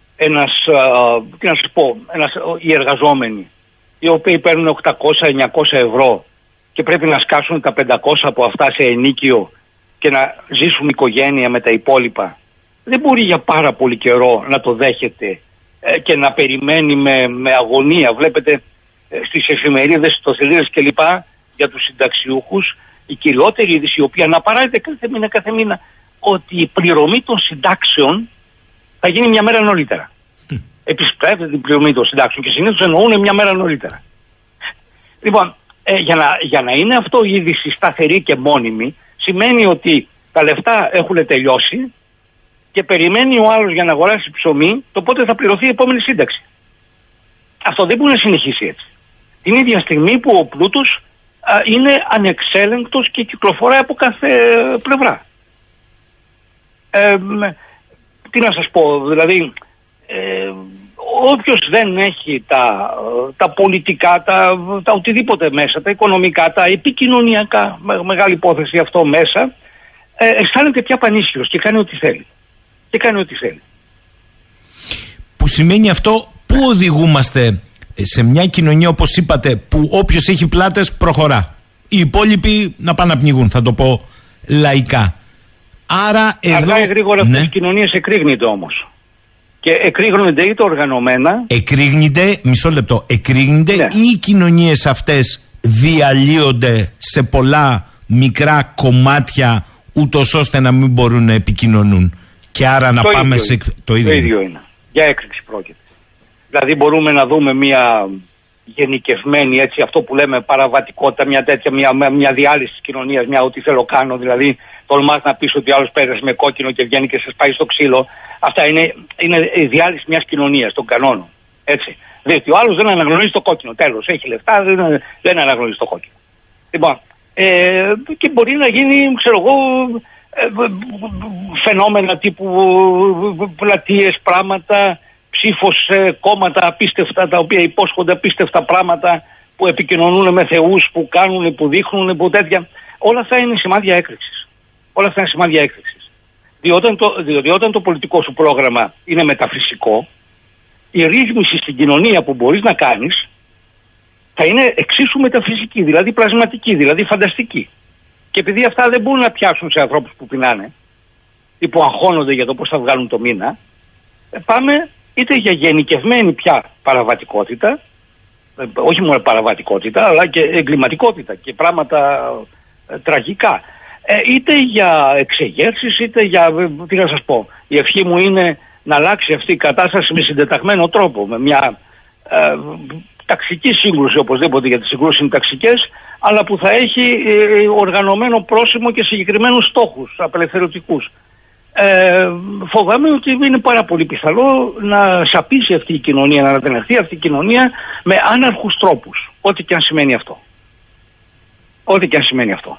[SPEAKER 1] οι εργαζόμενοι, οι οποίοι παίρνουν 800-900 ευρώ και πρέπει να σκάσουν τα 500 από αυτά σε ενίκιο και να ζήσουν οικογένεια με τα υπόλοιπα, δεν μπορεί για πάρα πολύ καιρό να το δέχεται και να περιμένει με αγωνία. Βλέπετε στις εφημερίδες, ιστοσελίδες κλπ. Για τους συνταξιούχους, η κυριότερη είδηση, η οποία αναπαράγεται κάθε μήνα, ότι η πληρωμή των συντάξεων θα γίνει μια μέρα νωρίτερα. Επισπεύεται την πληρωμή των συντάξεων και συνήθως εννοούν μια μέρα νωρίτερα. Λοιπόν, για να είναι αυτό η είδηση σταθερή και μόνιμη, σημαίνει ότι τα λεφτά έχουν τελειώσει και περιμένει ο άλλος για να αγοράσει ψωμί το πότε θα πληρωθεί η επόμενη σύνταξη. Αυτό δεν μπορεί να συνεχίσει έτσι. Την ίδια στιγμή που ο πλούτος είναι ανεξέλεγκτος και κυκλοφοράει από κάθε πλευρά. Τι να σας πω, δηλαδή όποιος δεν έχει τα πολιτικά, τα οτιδήποτε μέσα, τα οικονομικά, τα επικοινωνιακά, μεγάλη υπόθεση αυτό μέσα, αισθάνεται πια πανίσχυρος και κάνει ό,τι θέλει.
[SPEAKER 2] Που σημαίνει αυτό, πού οδηγούμαστε σε μια κοινωνία, όπως είπατε, που όποιος έχει πλάτες προχωρά, οι υπόλοιποι να πάνε να πνιγούν, θα το πω λαϊκά. Άρα εδώ... Αργά ή γρήγορα αυτές οι κοινωνίες εκρήγνεται όμως. Και εκρήγνονται είτε οργανωμένα... μισό λεπτό, ή οι κοινωνίες αυτές διαλύονται σε πολλά μικρά κομμάτια, ούτως ώστε να μην μπορούν να επικοινωνούν. Και άρα να πάμε σε...
[SPEAKER 1] Το ίδιο είναι. Για έκρηξη πρόκειται. Δηλαδή μπορούμε να δούμε μια γενικευμένη, έτσι, αυτό που λέμε παραβατικότητα, μια διάλυση της κοινωνίας, μια ό,τι θέλω κάνω, δηλαδή τολμάς να πεις ότι άλλος πέρασε με κόκκινο και βγαίνει και σε σπάει στο ξύλο. Αυτά είναι η διάλυση μιας κοινωνίας, των κανόνων. Έτσι. Διότι ο άλλος δεν αναγνωρίζει το κόκκινο. Τέλος, έχει λεφτά, δεν αναγνωρίζει το κόκκινο. Λοιπόν, και μπορεί να γίνει, ξέρω εγώ, φαινόμενα τύπου πλατείες, πράγματα, ψήφος σε κόμματα απίστευτα, τα οποία υπόσχονται απίστευτα πράγματα, που επικοινωνούν με θεούς, που κάνουν, που δείχνουν, που τέτοια. Όλα αυτά είναι σημάδια έκρηξης. Διότι όταν το πολιτικό σου πρόγραμμα είναι μεταφυσικό, η ρύθμιση στην κοινωνία που μπορείς να κάνεις θα είναι εξίσου μεταφυσική, δηλαδή πλασματική, δηλαδή φανταστική. Και επειδή αυτά δεν μπορούν να πιάσουν σε ανθρώπους που πεινάνε ή που αγχώνονται για το πώς θα βγάλουν το μήνα, πάμε είτε για γενικευμένη πια παραβατικότητα, όχι μόνο παραβατικότητα, αλλά και εγκληματικότητα και πράγματα τραγικά, είτε για εξεγέρσεις, είτε για, τι να σας πω, η ευχή μου είναι να αλλάξει αυτή η κατάσταση με συντεταγμένο τρόπο, με μια ταξική σύγκρουση οπωσδήποτε, γιατί οι συγκρούσεις είναι ταξικές, αλλά που θα έχει οργανωμένο πρόσημο και συγκεκριμένους στόχους απελευθερωτικούς. Φοβάμαι ότι είναι πάρα πολύ πιθανό να σαπίσει αυτή η κοινωνία, να ανατενεχθεί αυτή η κοινωνία με άναρχους τρόπους, ό,τι και αν σημαίνει αυτό.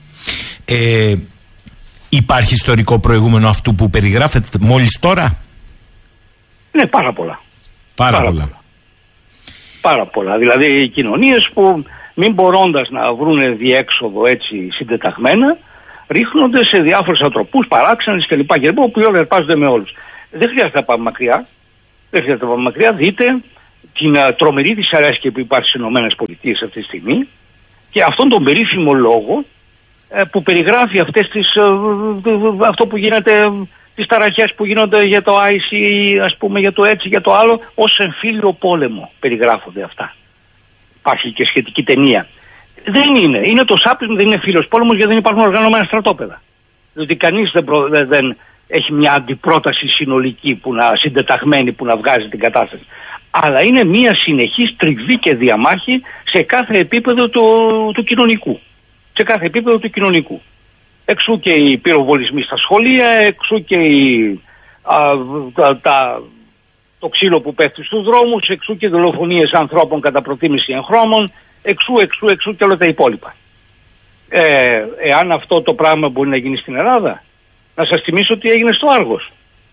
[SPEAKER 2] Υπάρχει ιστορικό προηγούμενο αυτού που περιγράφεται μόλις τώρα?
[SPEAKER 1] Ναι, πάρα πολλά.
[SPEAKER 2] Πάρα πολλά.
[SPEAKER 1] Δηλαδή οι κοινωνίες που μην μπορώντας να βρουν διέξοδο έτσι συντεταγμένα, ρίχνονται σε διάφορους ατροπούς, παράξενες κλπ. Που όλοι αρπάζονται με όλους. Δεν χρειάζεται να πάμε μακριά. Δείτε την τρομερή δυσαρέσκεια που υπάρχει στις ΗΠΑ αυτή τη στιγμή και αυτόν τον περίφημο λόγο που περιγράφει αυτό που γίνεται, τις ταραχές που γίνονται για το IC, ας πούμε, για το έτσι, για το άλλο, ως εμφύλιο πόλεμο περιγράφονται αυτά. Υπάρχει και σχετική ταινία. Δεν είναι το σάπισμα, δεν είναι φίλος πόλεμος, γιατί δεν υπάρχουν οργανωμένα στρατόπεδα. Διότι κανείς δεν έχει μια αντιπρόταση συνολική συντεταγμένη που να βγάζει την κατάσταση. Αλλά είναι μια συνεχής τριβή και διαμάχη σε κάθε επίπεδο του κοινωνικού. Εξού και οι πυροβολισμοί στα σχολεία, εξού και το ξύλο που πέφτει στους δρόμους, εξού και δολοφονίες ανθρώπων κατά προτίμηση εγχρώμων, εξού και όλα τα υπόλοιπα. Εάν αυτό το πράγμα μπορεί να γίνει στην Ελλάδα, να σας θυμίσω τι έγινε στο Άργος.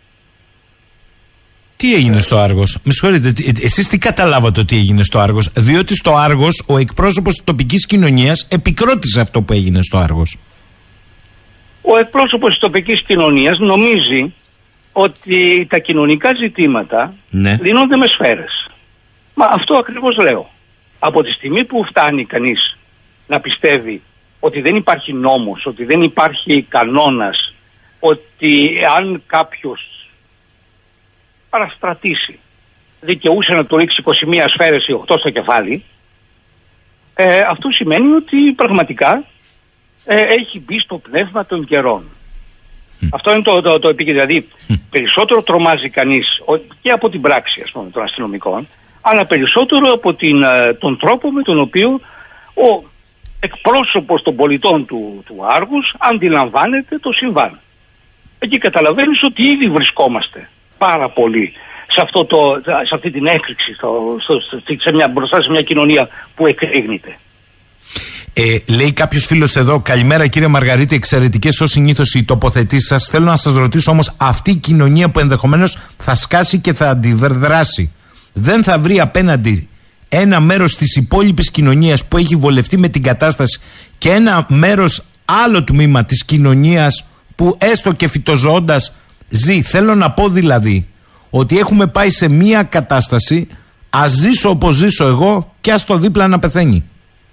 [SPEAKER 2] Τι έγινε στο Άργος? Με συγχωρείτε, εσείς τι καταλάβατε ότι έγινε στο Άργος? Διότι στο Άργος ο εκπρόσωπος της τοπικής κοινωνίας επικρότησε αυτό που έγινε στο Άργος.
[SPEAKER 1] Ο εκπρόσωπος της τοπικής κοινωνίας νομίζει ότι τα κοινωνικά ζητήματα λύνονται με σφαίρες. Μα αυτό ακριβώς λέω. Από τη στιγμή που φτάνει κανείς να πιστεύει ότι δεν υπάρχει νόμος, ότι δεν υπάρχει κανόνας, ότι αν κάποιος παραστρατήσει δικαιούσε να του ρίξει 21 σφαίρες ή 8 στο κεφάλι, αυτό σημαίνει ότι πραγματικά έχει μπει στο πνεύμα των καιρών. Αυτό είναι το επίκεντρο. Δηλαδή περισσότερο τρομάζει κανείς και από την πράξη, ας πούμε, των αστυνομικών, αλλά περισσότερο από τον τρόπο με τον οποίο ο εκπρόσωπος των πολιτών του Άργους αντιλαμβάνεται το συμβάν. Εκεί καταλαβαίνεις ότι ήδη βρισκόμαστε πάρα πολύ σε αυτή την έκρηξη μπροστά σε μια κοινωνία που εκρήγνεται.
[SPEAKER 2] Λέει κάποιος φίλος εδώ: καλημέρα κύριε Μαργαρίτη, εξαιρετικές ως συνήθως οι τοποθετήσεις σας. Θέλω να σας ρωτήσω όμως, αυτή η κοινωνία που ενδεχομένως θα σκάσει και θα αντιδράσει, δεν θα βρει απέναντι ένα μέρος της υπόλοιπης κοινωνίας που έχει βολευτεί με την κατάσταση και ένα μέρος, άλλο τμήμα της κοινωνίας που έστω και φυτοζώντας ζει? Θέλω να πω δηλαδή ότι έχουμε πάει σε μια κατάσταση, ας ζήσω όπως ζήσω εγώ και ας το δίπλα να πεθαίνει.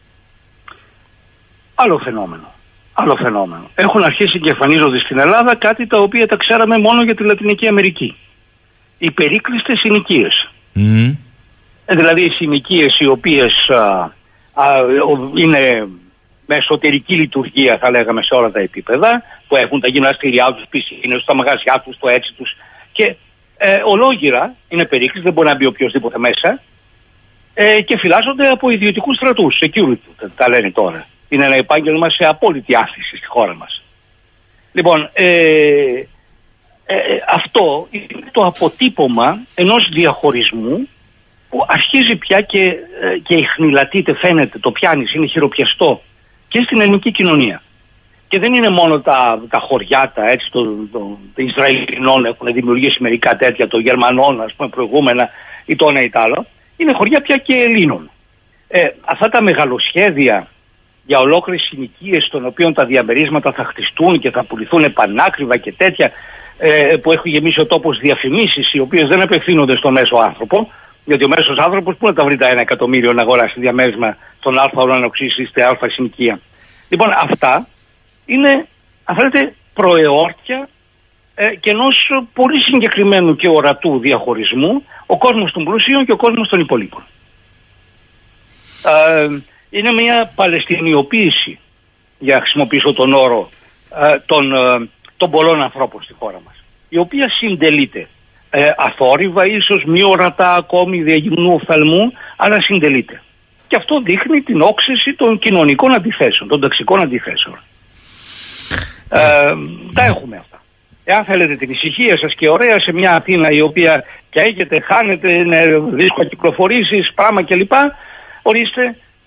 [SPEAKER 1] Άλλο φαινόμενο. Έχουν αρχίσει και εμφανίζονται στην Ελλάδα κάτι τα οποία τα ξέραμε μόνο για τη Λατινική Αμερική. Οι περίκλειστες συνοικίες. Δηλαδή οι συνοικίες οι οποίες είναι με εσωτερική λειτουργία, θα λέγαμε, σε όλα τα επίπεδα, που έχουν τα γυμναστήριά τους, πισίνες, τα μαγαζιά τους, το έτσι τους, και ολόγυρα είναι περίκλειστες, δεν μπορεί να μπει οποιοδήποτε μέσα, και φυλάσσονται από ιδιωτικούς στρατούς, security τα λένε τώρα. Είναι ένα επάγγελμα σε απόλυτη άφηση στη χώρα μας. Λοιπόν, αυτό είναι το αποτύπωμα ενός διαχωρισμού που αρχίζει πια και ιχνηλατείται, φαίνεται, το πιάνεις, είναι χειροπιαστό και στην ελληνική κοινωνία. Και δεν είναι μόνο τα χωριά, των Ισραηλινών έχουν δημιουργήσει μερικά τέτοια, των Γερμανών, ας πούμε, προηγούμενα, ή το ένα ή το άλλο. Είναι χωριά πια και Ελλήνων. Αυτά τα μεγαλοσχέδια για ολόκληρες συνοικίες, των οποίων τα διαμερίσματα θα χτιστούν και θα πουληθούν επανάκριβα και τέτοια, που έχει γεμίσει ο τόπος διαφημίσεις, οι οποίες δεν απευθύνονται στο μέσο άνθρωπο, γιατί ο μέσος άνθρωπος πού να τα βρει τα 1 εκατομμύριο να αγοράσει διαμέρισμα στον Α ουρανοξύση στη Α συνοικία. Λοιπόν, αυτά είναι, αν θέλετε, προεόρτια και ενός πολύ συγκεκριμένου και ορατού διαχωρισμού, ο κόσμος των πλουσίων και ο κόσμος των υπολείπων. Είναι μια παλαιστινιοποίηση, για να χρησιμοποιήσω τον όρο, των πολλών ανθρώπων στη χώρα μας, η οποία συντελείται αθόρυβα, ίσως μη ορατά ακόμη διαγυμνού οφθαλμού, αλλά συντελείται. Και αυτό δείχνει την όξυση των κοινωνικών αντιθέσεων, των ταξικών αντιθέσεων. Τα έχουμε αυτά. Εάν θέλετε την ησυχία σας και ωραία σε μια Αθήνα η οποία καίγεται, χάνεται, είναι δύσκολα κυκλοφορήσεις, πράγμα κλπ, ορίστε,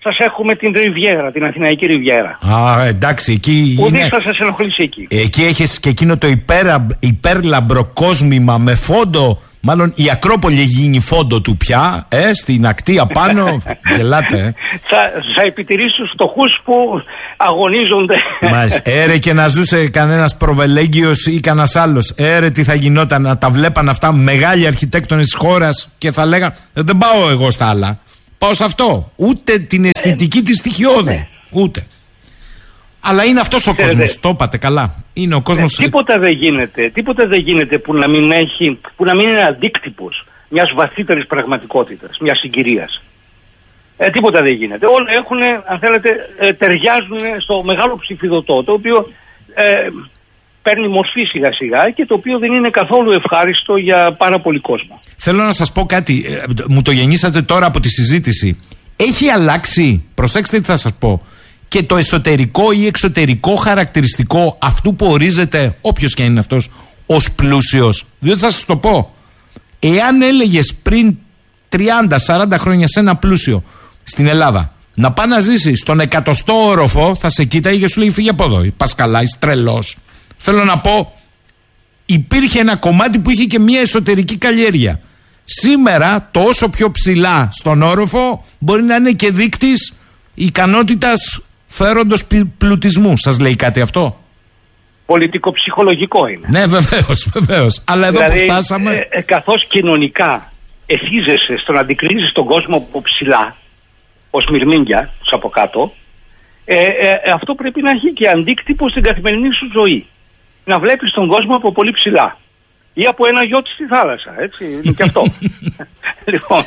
[SPEAKER 1] σας έχουμε την Ριβιέρα, την Αθηναϊκή Ριβιέρα.
[SPEAKER 2] Α, εντάξει, εκεί
[SPEAKER 1] ουδής θα σας ενοχλήσει εκεί.
[SPEAKER 2] Εκεί έχεις και εκείνο το υπέρλαμπρο κόσμημα με φόντο. Μάλλον η Ακρόπολη έχει γίνει φόντο του πια, στην ακτή απάνω. Γελάτε.
[SPEAKER 1] Θα επιτηρήσει τους φτωχούς που αγωνίζονται. Μάλιστα.
[SPEAKER 2] Έρε και να ζούσε κανένας Προβελέγγιος ή κανένας άλλος. Έρε τι θα γινόταν, να τα βλέπαν αυτά μεγάλοι αρχιτέκτονες της χώρας και θα λέγαν δεν πάω εγώ στα άλλα. Πάω σε αυτό. Ούτε την αισθητική της στοιχειώδη. Ούτε. Αλλά είναι αυτός ο κόσμος. Το είπατε καλά. Είναι ο κόσμος.
[SPEAKER 1] Τίποτα δεν γίνεται που να μην είναι αντίκτυπος μιας βαθύτερης πραγματικότητας, μιας συγκυρίας. Τίποτα δεν γίνεται. Όλα έχουν, αν θέλετε, ταιριάζουν στο μεγάλο ψηφιδωτό, το οποίο παίρνει μορφή σιγά σιγά και το οποίο δεν είναι καθόλου ευχάριστο για πάρα πολύ κόσμο.
[SPEAKER 2] Θέλω να σας πω κάτι. Μου το γεννήσατε τώρα από τη συζήτηση. Έχει αλλάξει, προσέξτε τι θα σας πω, και το εσωτερικό ή εξωτερικό χαρακτηριστικό αυτού που ορίζεται, όποιος και είναι αυτός, ως πλούσιος. Διότι θα σας το πω, εάν έλεγες πριν 30-40 χρόνια σε ένα πλούσιο στην Ελλάδα να πάει να ζήσει στον 100ο όροφο, θα σε κοίταγε και σου λέει φύγε από εδώ, πας καλά, είσαι τρελός. Θέλω να πω, υπήρχε ένα κομμάτι που είχε και μια εσωτερική καλλιέργεια. Σήμερα το όσο πιο ψηλά στον όροφο μπορεί να είναι και δείκτης ικανότητας φέροντος πλουτισμού. Σας λέει κάτι αυτό?
[SPEAKER 1] Πολιτικο-ψυχολογικό είναι.
[SPEAKER 2] Ναι, βεβαίως. Αλλά εδώ δηλαδή, που φτάσαμε.
[SPEAKER 1] Καθώς κοινωνικά εθίζεσαι στο να αντικρίζεις τον κόσμο από ψηλά, ως μυρμήγκια, τους από κάτω, αυτό πρέπει να έχει και αντίκτυπο στην καθημερινή σου ζωή. Να βλέπεις τον κόσμο από πολύ ψηλά. Ή από ένα γιότ στη θάλασσα, έτσι, είναι και αυτό. Λοιπόν,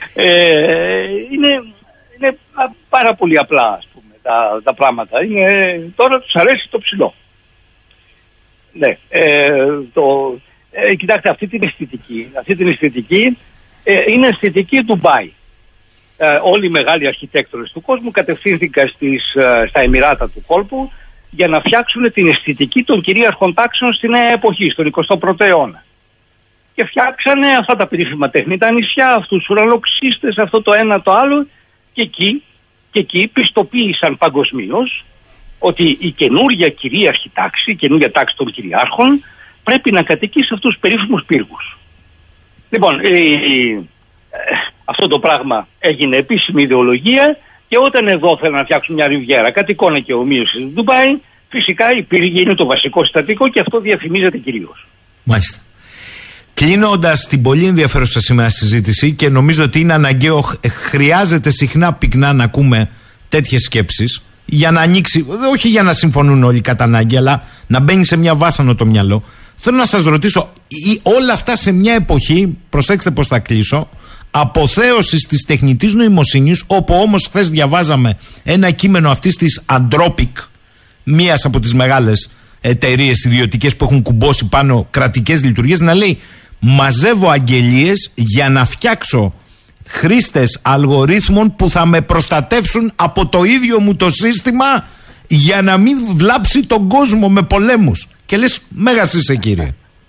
[SPEAKER 1] είναι πάρα πολύ απλά, ας πούμε, τα πράγματα. Τώρα τους αρέσει το ψηλό. Ναι, κοιτάξτε, αυτή την αισθητική είναι αισθητική Ντουμπάι. Όλοι οι μεγάλοι αρχιτέκτονες του κόσμου κατευθύνθηκαν στα Εμιράτα του κόλπου για να φτιάξουν την αισθητική των κυρίαρχων τάξεων στη νέα εποχή, στον 21ο αιώνα. Και φτιάξανε αυτά τα περίφημα τεχνητά νησιά, αυτούς τους ουρανοξύστες, αυτό το ένα το άλλο, και εκεί πιστοποίησαν παγκοσμίως ότι η καινούργια κυρίαρχη τάξη, η καινούργια τάξη των κυριάρχων, πρέπει να κατοικεί σε αυτούς τους περίφημους πύργους. Λοιπόν, αυτό το πράγμα έγινε επίσημη ιδεολογία, και όταν εδώ θέλουν να φτιάξουν μια ριβιέρα, κατοικώνε και ομοίως στην Ντουμπάι, φυσικά οι πύργοι είναι το βασικό συστατικό και αυτό διαφημίζεται κυρίως.
[SPEAKER 2] Μάλιστα. Κλείνοντας την πολύ ενδιαφέρουσα σήμερα συζήτηση, και νομίζω ότι είναι αναγκαίο, χρειάζεται συχνά πυκνά να ακούμε τέτοιες σκέψεις για να ανοίξει, όχι για να συμφωνούν όλοι κατά ανάγκη, αλλά να μπαίνει σε μια βάσανο το μυαλό. Θέλω να σας ρωτήσω, όλα αυτά σε μια εποχή, προσέξτε πώς θα κλείσω, αποθέωσης της τεχνητής νοημοσύνης, όπου όμως χθες διαβάζαμε ένα κείμενο αυτής της Anthropic, μίας από τις μεγάλες εταιρείες ιδιωτικές που έχουν κουμπώσει πάνω κρατικές λειτουργίες, να λέει μαζεύω αγγελίες για να φτιάξω χρήστες αλγορίθμων που θα με προστατεύσουν από το ίδιο μου το σύστημα για να μην βλάψει τον κόσμο με πολέμους. Και λες, μέγας είσαι κύριε.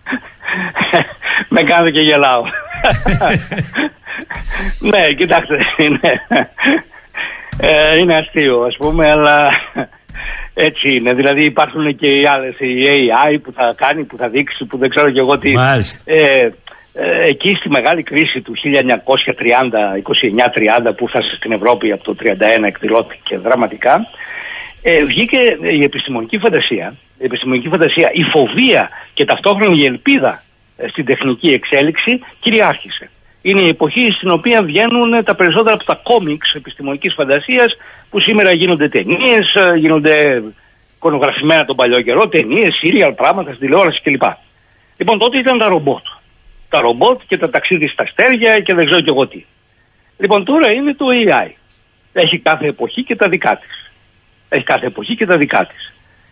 [SPEAKER 1] Με κάνω και γελάω. Ναι, κοιτάξτε, είναι αστείο ας πούμε, αλλά έτσι είναι. Δηλαδή υπάρχουν και οι άλλες, η AI που θα κάνει, που θα δείξει, που δεν ξέρω και εγώ τι. Εκεί στη μεγάλη κρίση του 1930, που φτάσε στην Ευρώπη από το 1931, εκδηλώθηκε δραματικά, βγήκε η επιστημονική φαντασία, η φοβία και ταυτόχρονα η ελπίδα στην τεχνική εξέλιξη κυριάρχησε. Είναι η εποχή στην οποία βγαίνουν τα περισσότερα από τα κόμιξ επιστημονικής φαντασίας, που σήμερα γίνονται ταινίες, γίνονται εικονογραφημένα τον παλιό καιρό, ταινίες, σύριαλ, πράγματα στην τηλεόραση κλπ. Λοιπόν, τότε ήταν τα ρομπότ. Τα ρομπότ και τα ταξίδια στα αστέρια και δεν ξέρω κι εγώ τι. Λοιπόν, τώρα είναι το AI. Έχει κάθε εποχή και τα δικά της.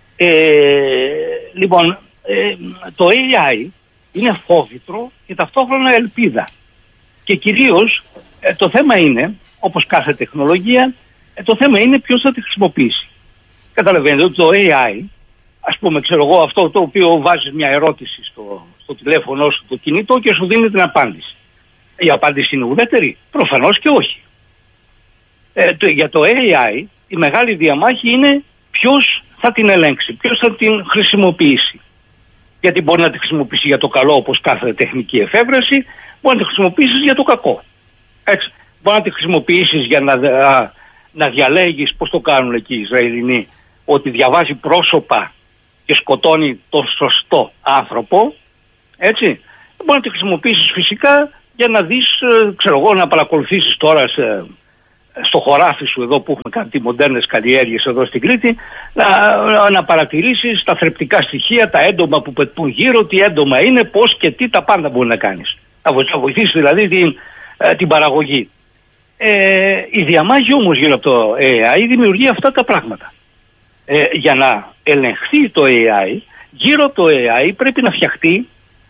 [SPEAKER 1] Λοιπόν, το AI είναι φόβητρο και ταυτόχρονα ελπίδα. Και κυρίως το θέμα είναι, όπως κάθε τεχνολογία, το θέμα είναι ποιος θα τη χρησιμοποιήσει. Καταλαβαίνετε ότι το AI, ας πούμε, ξέρω εγώ, αυτό το οποίο βάζεις μια ερώτηση στο τηλέφωνο σου, το κινητό, και σου δίνει την απάντηση. Η απάντηση είναι ουδέτερη? Προφανώς και όχι. Για το AI η μεγάλη διαμάχη είναι ποιος θα την ελέγξει, ποιος θα την χρησιμοποιήσει. Γιατί μπορεί να τη χρησιμοποιήσει για το καλό, όπως κάθε τεχνική εφεύρεση, μπορεί να τη χρησιμοποιήσεις για το κακό. Έτσι. Μπορεί να τη χρησιμοποιήσεις για να διαλέγεις, πώς το κάνουν εκεί οι Ισραηλινοί, ότι διαβάζει πρόσωπα και σκοτώνει τον σωστό άνθρωπο. Έτσι. Μπορεί να τη χρησιμοποιήσεις φυσικά για να δεις, ξέρω εγώ, να παρακολουθήσεις τώρα στο χωράφι σου εδώ που έχουμε κάτι μοντέρνες καλλιέργειες εδώ στην Κρήτη, να παρατηρήσεις τα θρεπτικά στοιχεία, τα έντομα που πετούν γύρω, τι έντομα είναι, πώς και τι, τα πάντα μπορεί να κάνεις. Να βοηθήσεις δηλαδή την παραγωγή. Η διαμάχη όμως γύρω από το AI δημιουργεί αυτά τα πράγματα. Για να ελεγχθεί το AI, γύρω από το AI πρέπει να φτιαχτεί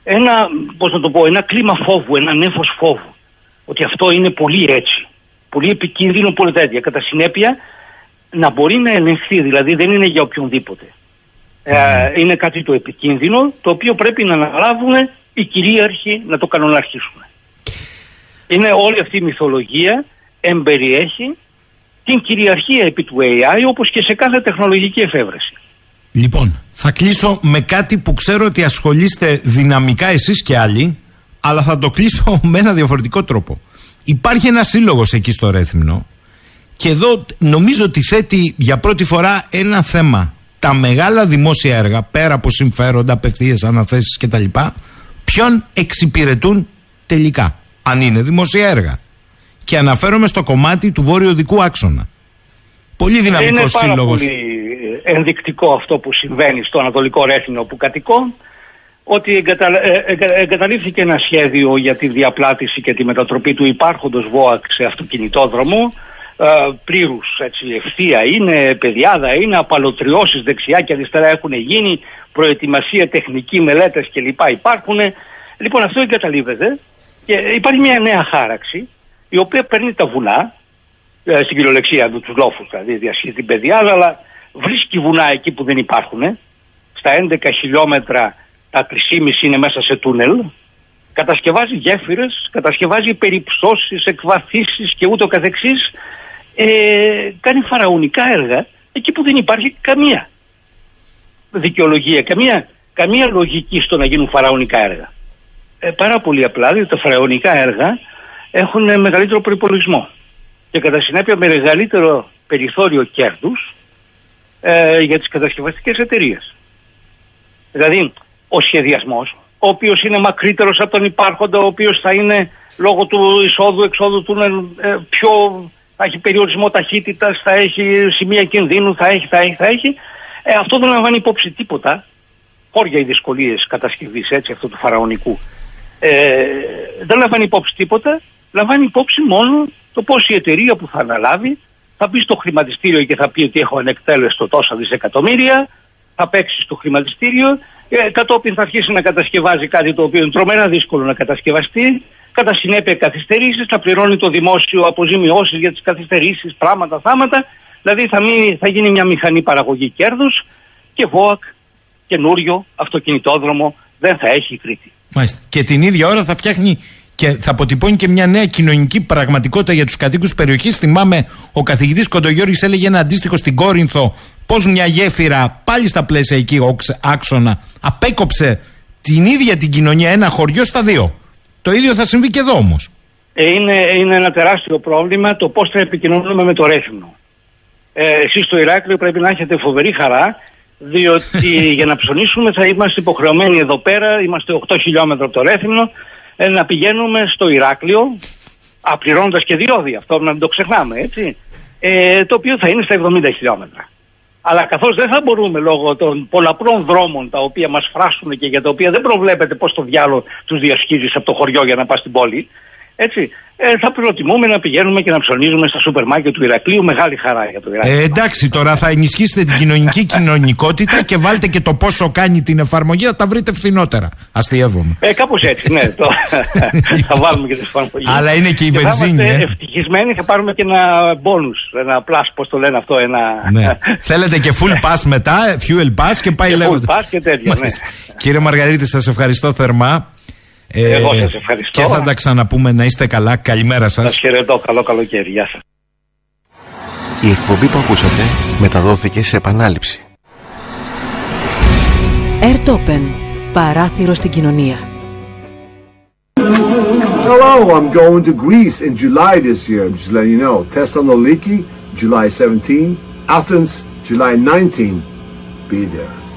[SPEAKER 1] ένα κλίμα φόβου, ένα νέφος φόβου. Ότι αυτό είναι πολύ έτσι, πολύ επικίνδυνο, πολύ τέτοια. Κατά συνέπεια να μπορεί να ελεγχθεί, δηλαδή δεν είναι για οποιονδήποτε. Είναι κάτι το επικίνδυνο, το οποίο πρέπει να αναλάβουν οι κυρίαρχοι να το κανοναρχήσουν. Είναι όλη αυτή η μυθολογία, εμπεριέχει την κυριαρχία επί του AI, όπως και σε κάθε τεχνολογική εφεύρεση.
[SPEAKER 2] Λοιπόν, θα κλείσω με κάτι που ξέρω ότι ασχολείστε δυναμικά εσείς και άλλοι, αλλά θα το κλείσω με ένα διαφορετικό τρόπο. Υπάρχει ένας σύλλογος εκεί στο Ρέθυμνο και εδώ νομίζω ότι θέτει για πρώτη φορά ένα θέμα. Τα μεγάλα δημόσια έργα, πέρα από συμφέροντα, απευθείας αναθέσεις κτλ., ποιον εξυπηρετούν τελικά, αν είναι δημόσια έργα. Και αναφέρομαι στο κομμάτι του βόρειο-οδικού άξονα. Πολύ δυναμικός σύλλογος. Είναι πάρα
[SPEAKER 1] πολύ ενδεικτικό αυτό που συμβαίνει στο Ανατολικό Ρέθυμνο που κατοικώ, ότι εγκαταλείφθηκε ένα σχέδιο για τη διαπλάτηση και τη μετατροπή του υπάρχοντος ΒΟΑΚ σε αυτοκινητόδρομο, πλήρους ευθεία είναι, πεδιάδα είναι, απαλωτριώσεις δεξιά και αριστερά έχουν γίνει, προετοιμασία, τεχνική, μελέτες κλπ. Υπάρχουν. Λοιπόν, αυτό εγκαταλείπεται και υπάρχει μια νέα χάραξη η οποία παίρνει τα βουνά, στην κυριολεξία τους λόφους, δηλαδή διασχίζει την πεδιάδα, αλλά βρίσκει βουνά εκεί που δεν υπάρχουν. Στα 11 χιλιόμετρα τα 3,5 είναι μέσα σε τούνελ, κατασκευάζει γέφυρες, κατασκευάζει περιψώσεις, εκβαθήσεις και ούτω καθεξής, κάνει φαραωνικά έργα εκεί που δεν υπάρχει καμία δικαιολογία, καμία λογική στο να γίνουν φαραωνικά έργα. Πάρα πολύ απλά, διότι τα φαραωνικά έργα έχουν μεγαλύτερο προϋπολογισμό και κατά συνέπεια μεγαλύτερο περιθώριο κέρδους για τις κατασκευαστικές εταιρείες. Δηλαδή, ο σχεδιασμός, ο οποίος είναι μακρύτερος από τον υπάρχοντα, ο οποίος θα είναι λόγω του εισόδου-εξόδου του θα έχει περιορισμό ταχύτητας, θα έχει σημεία κινδύνου, θα έχει. Αυτό δεν λαμβάνει υπόψη τίποτα, χώρια οι δυσκολίες κατασκευής αυτού του φαραωνικού. Δεν λαμβάνει υπόψη τίποτα, λαμβάνει υπόψη μόνο το πώς η εταιρεία που θα αναλάβει θα μπει στο χρηματιστήριο και θα πει ότι έχω ανεκτέλεστο τόσα δισεκατομμύρια, θα παίξει στο χρηματιστήριο, κατόπιν θα αρχίσει να κατασκευάζει κάτι το οποίο είναι τρομερά δύσκολο να κατασκευαστεί, κατά συνέπεια καθυστερήσεις, θα πληρώνει το δημόσιο αποζημιώσεις για τις καθυστερήσεις, πράγματα, θάματα, δηλαδή θα γίνει μια μηχανή παραγωγή κέρδους και ΒΟΑΚ, καινούριο αυτοκινητόδρομο δεν θα έχει η Κρήτη.
[SPEAKER 2] Μάλιστα. Και την ίδια ώρα θα φτιάχνει και θα αποτυπώνει και μια νέα κοινωνική πραγματικότητα για τους κατοίκους της περιοχής. Θυμάμαι ο καθηγητής Κοντογιώργης έλεγε ένα αντίστοιχο στην Κόρινθο, πως μια γέφυρα πάλι στα πλαίσια εκεί άξονα απέκοψε την ίδια την κοινωνία, ένα χωριό στα δύο. Το ίδιο θα συμβεί και εδώ όμως.
[SPEAKER 1] Είναι ένα τεράστιο πρόβλημα το πώς θα επικοινωνούμε με το Ρέθυμνο. Εσείς στο Ηράκλειο πρέπει να έχετε φοβερή χαρά, διότι για να ψωνίσουμε θα είμαστε υποχρεωμένοι εδώ πέρα, είμαστε 8 χιλιόμετρα από το Ρέθυμνο, να πηγαίνουμε στο Ηράκλειο, απληρώνοντας και διόδια, αυτό να μην το ξεχνάμε, έτσι, το οποίο θα είναι στα 70 χιλιόμετρα. Αλλά καθώς δεν θα μπορούμε λόγω των πολλαπλών δρόμων τα οποία μας φράσουν και για τα οποία δεν προβλέπεται πώς το διάλογο τους διασχίζεις από το χωριό για να πας στην πόλη, έτσι, θα προτιμούμε να πηγαίνουμε και να ψωνίζουμε στα σούπερ μάρκετ του Ηρακλείου. Μεγάλη χαρά για το Ηράκλειο. Εντάξει, τώρα θα ενισχύσετε την κοινωνική κοινωνικότητα και βάλτε και το πόσο κάνει την εφαρμογή, θα τα βρείτε φθηνότερα. Αστειεύομαι. Κάπως έτσι, ναι. Θα βάλουμε και την εφαρμογή.
[SPEAKER 2] Αλλά είναι και η βενζίνη.
[SPEAKER 1] Θα είμαστε ευτυχισμένοι, θα πάρουμε και ένα bonus, ένα plus, πώς το λένε αυτό.
[SPEAKER 2] Ναι. Θέλετε και full pass μετά, fuel pass και πάει λέγοντα.
[SPEAKER 1] Full pass και τέτοια, ναι.
[SPEAKER 2] Κύριε Μαργαρίτη, σας ευχαριστώ θερμά.
[SPEAKER 1] Εγώ σας ευχαριστώ.
[SPEAKER 2] Και θα τα ξαναπούμε, να είστε καλά. Καλημέρα σας.
[SPEAKER 1] Σας χαιρετώ. Καλό καλοκαίρι. Γεια σας.
[SPEAKER 3] Η εκπομπή που ακούσατε μεταδόθηκε σε επανάληψη.
[SPEAKER 4] Airtopen. Παράθυρο στην κοινωνία.
[SPEAKER 5] Hello, I'm going to Greece in July this year. I'm just letting you know. Thessaloniki, July 17. Athens, July 19. Be there.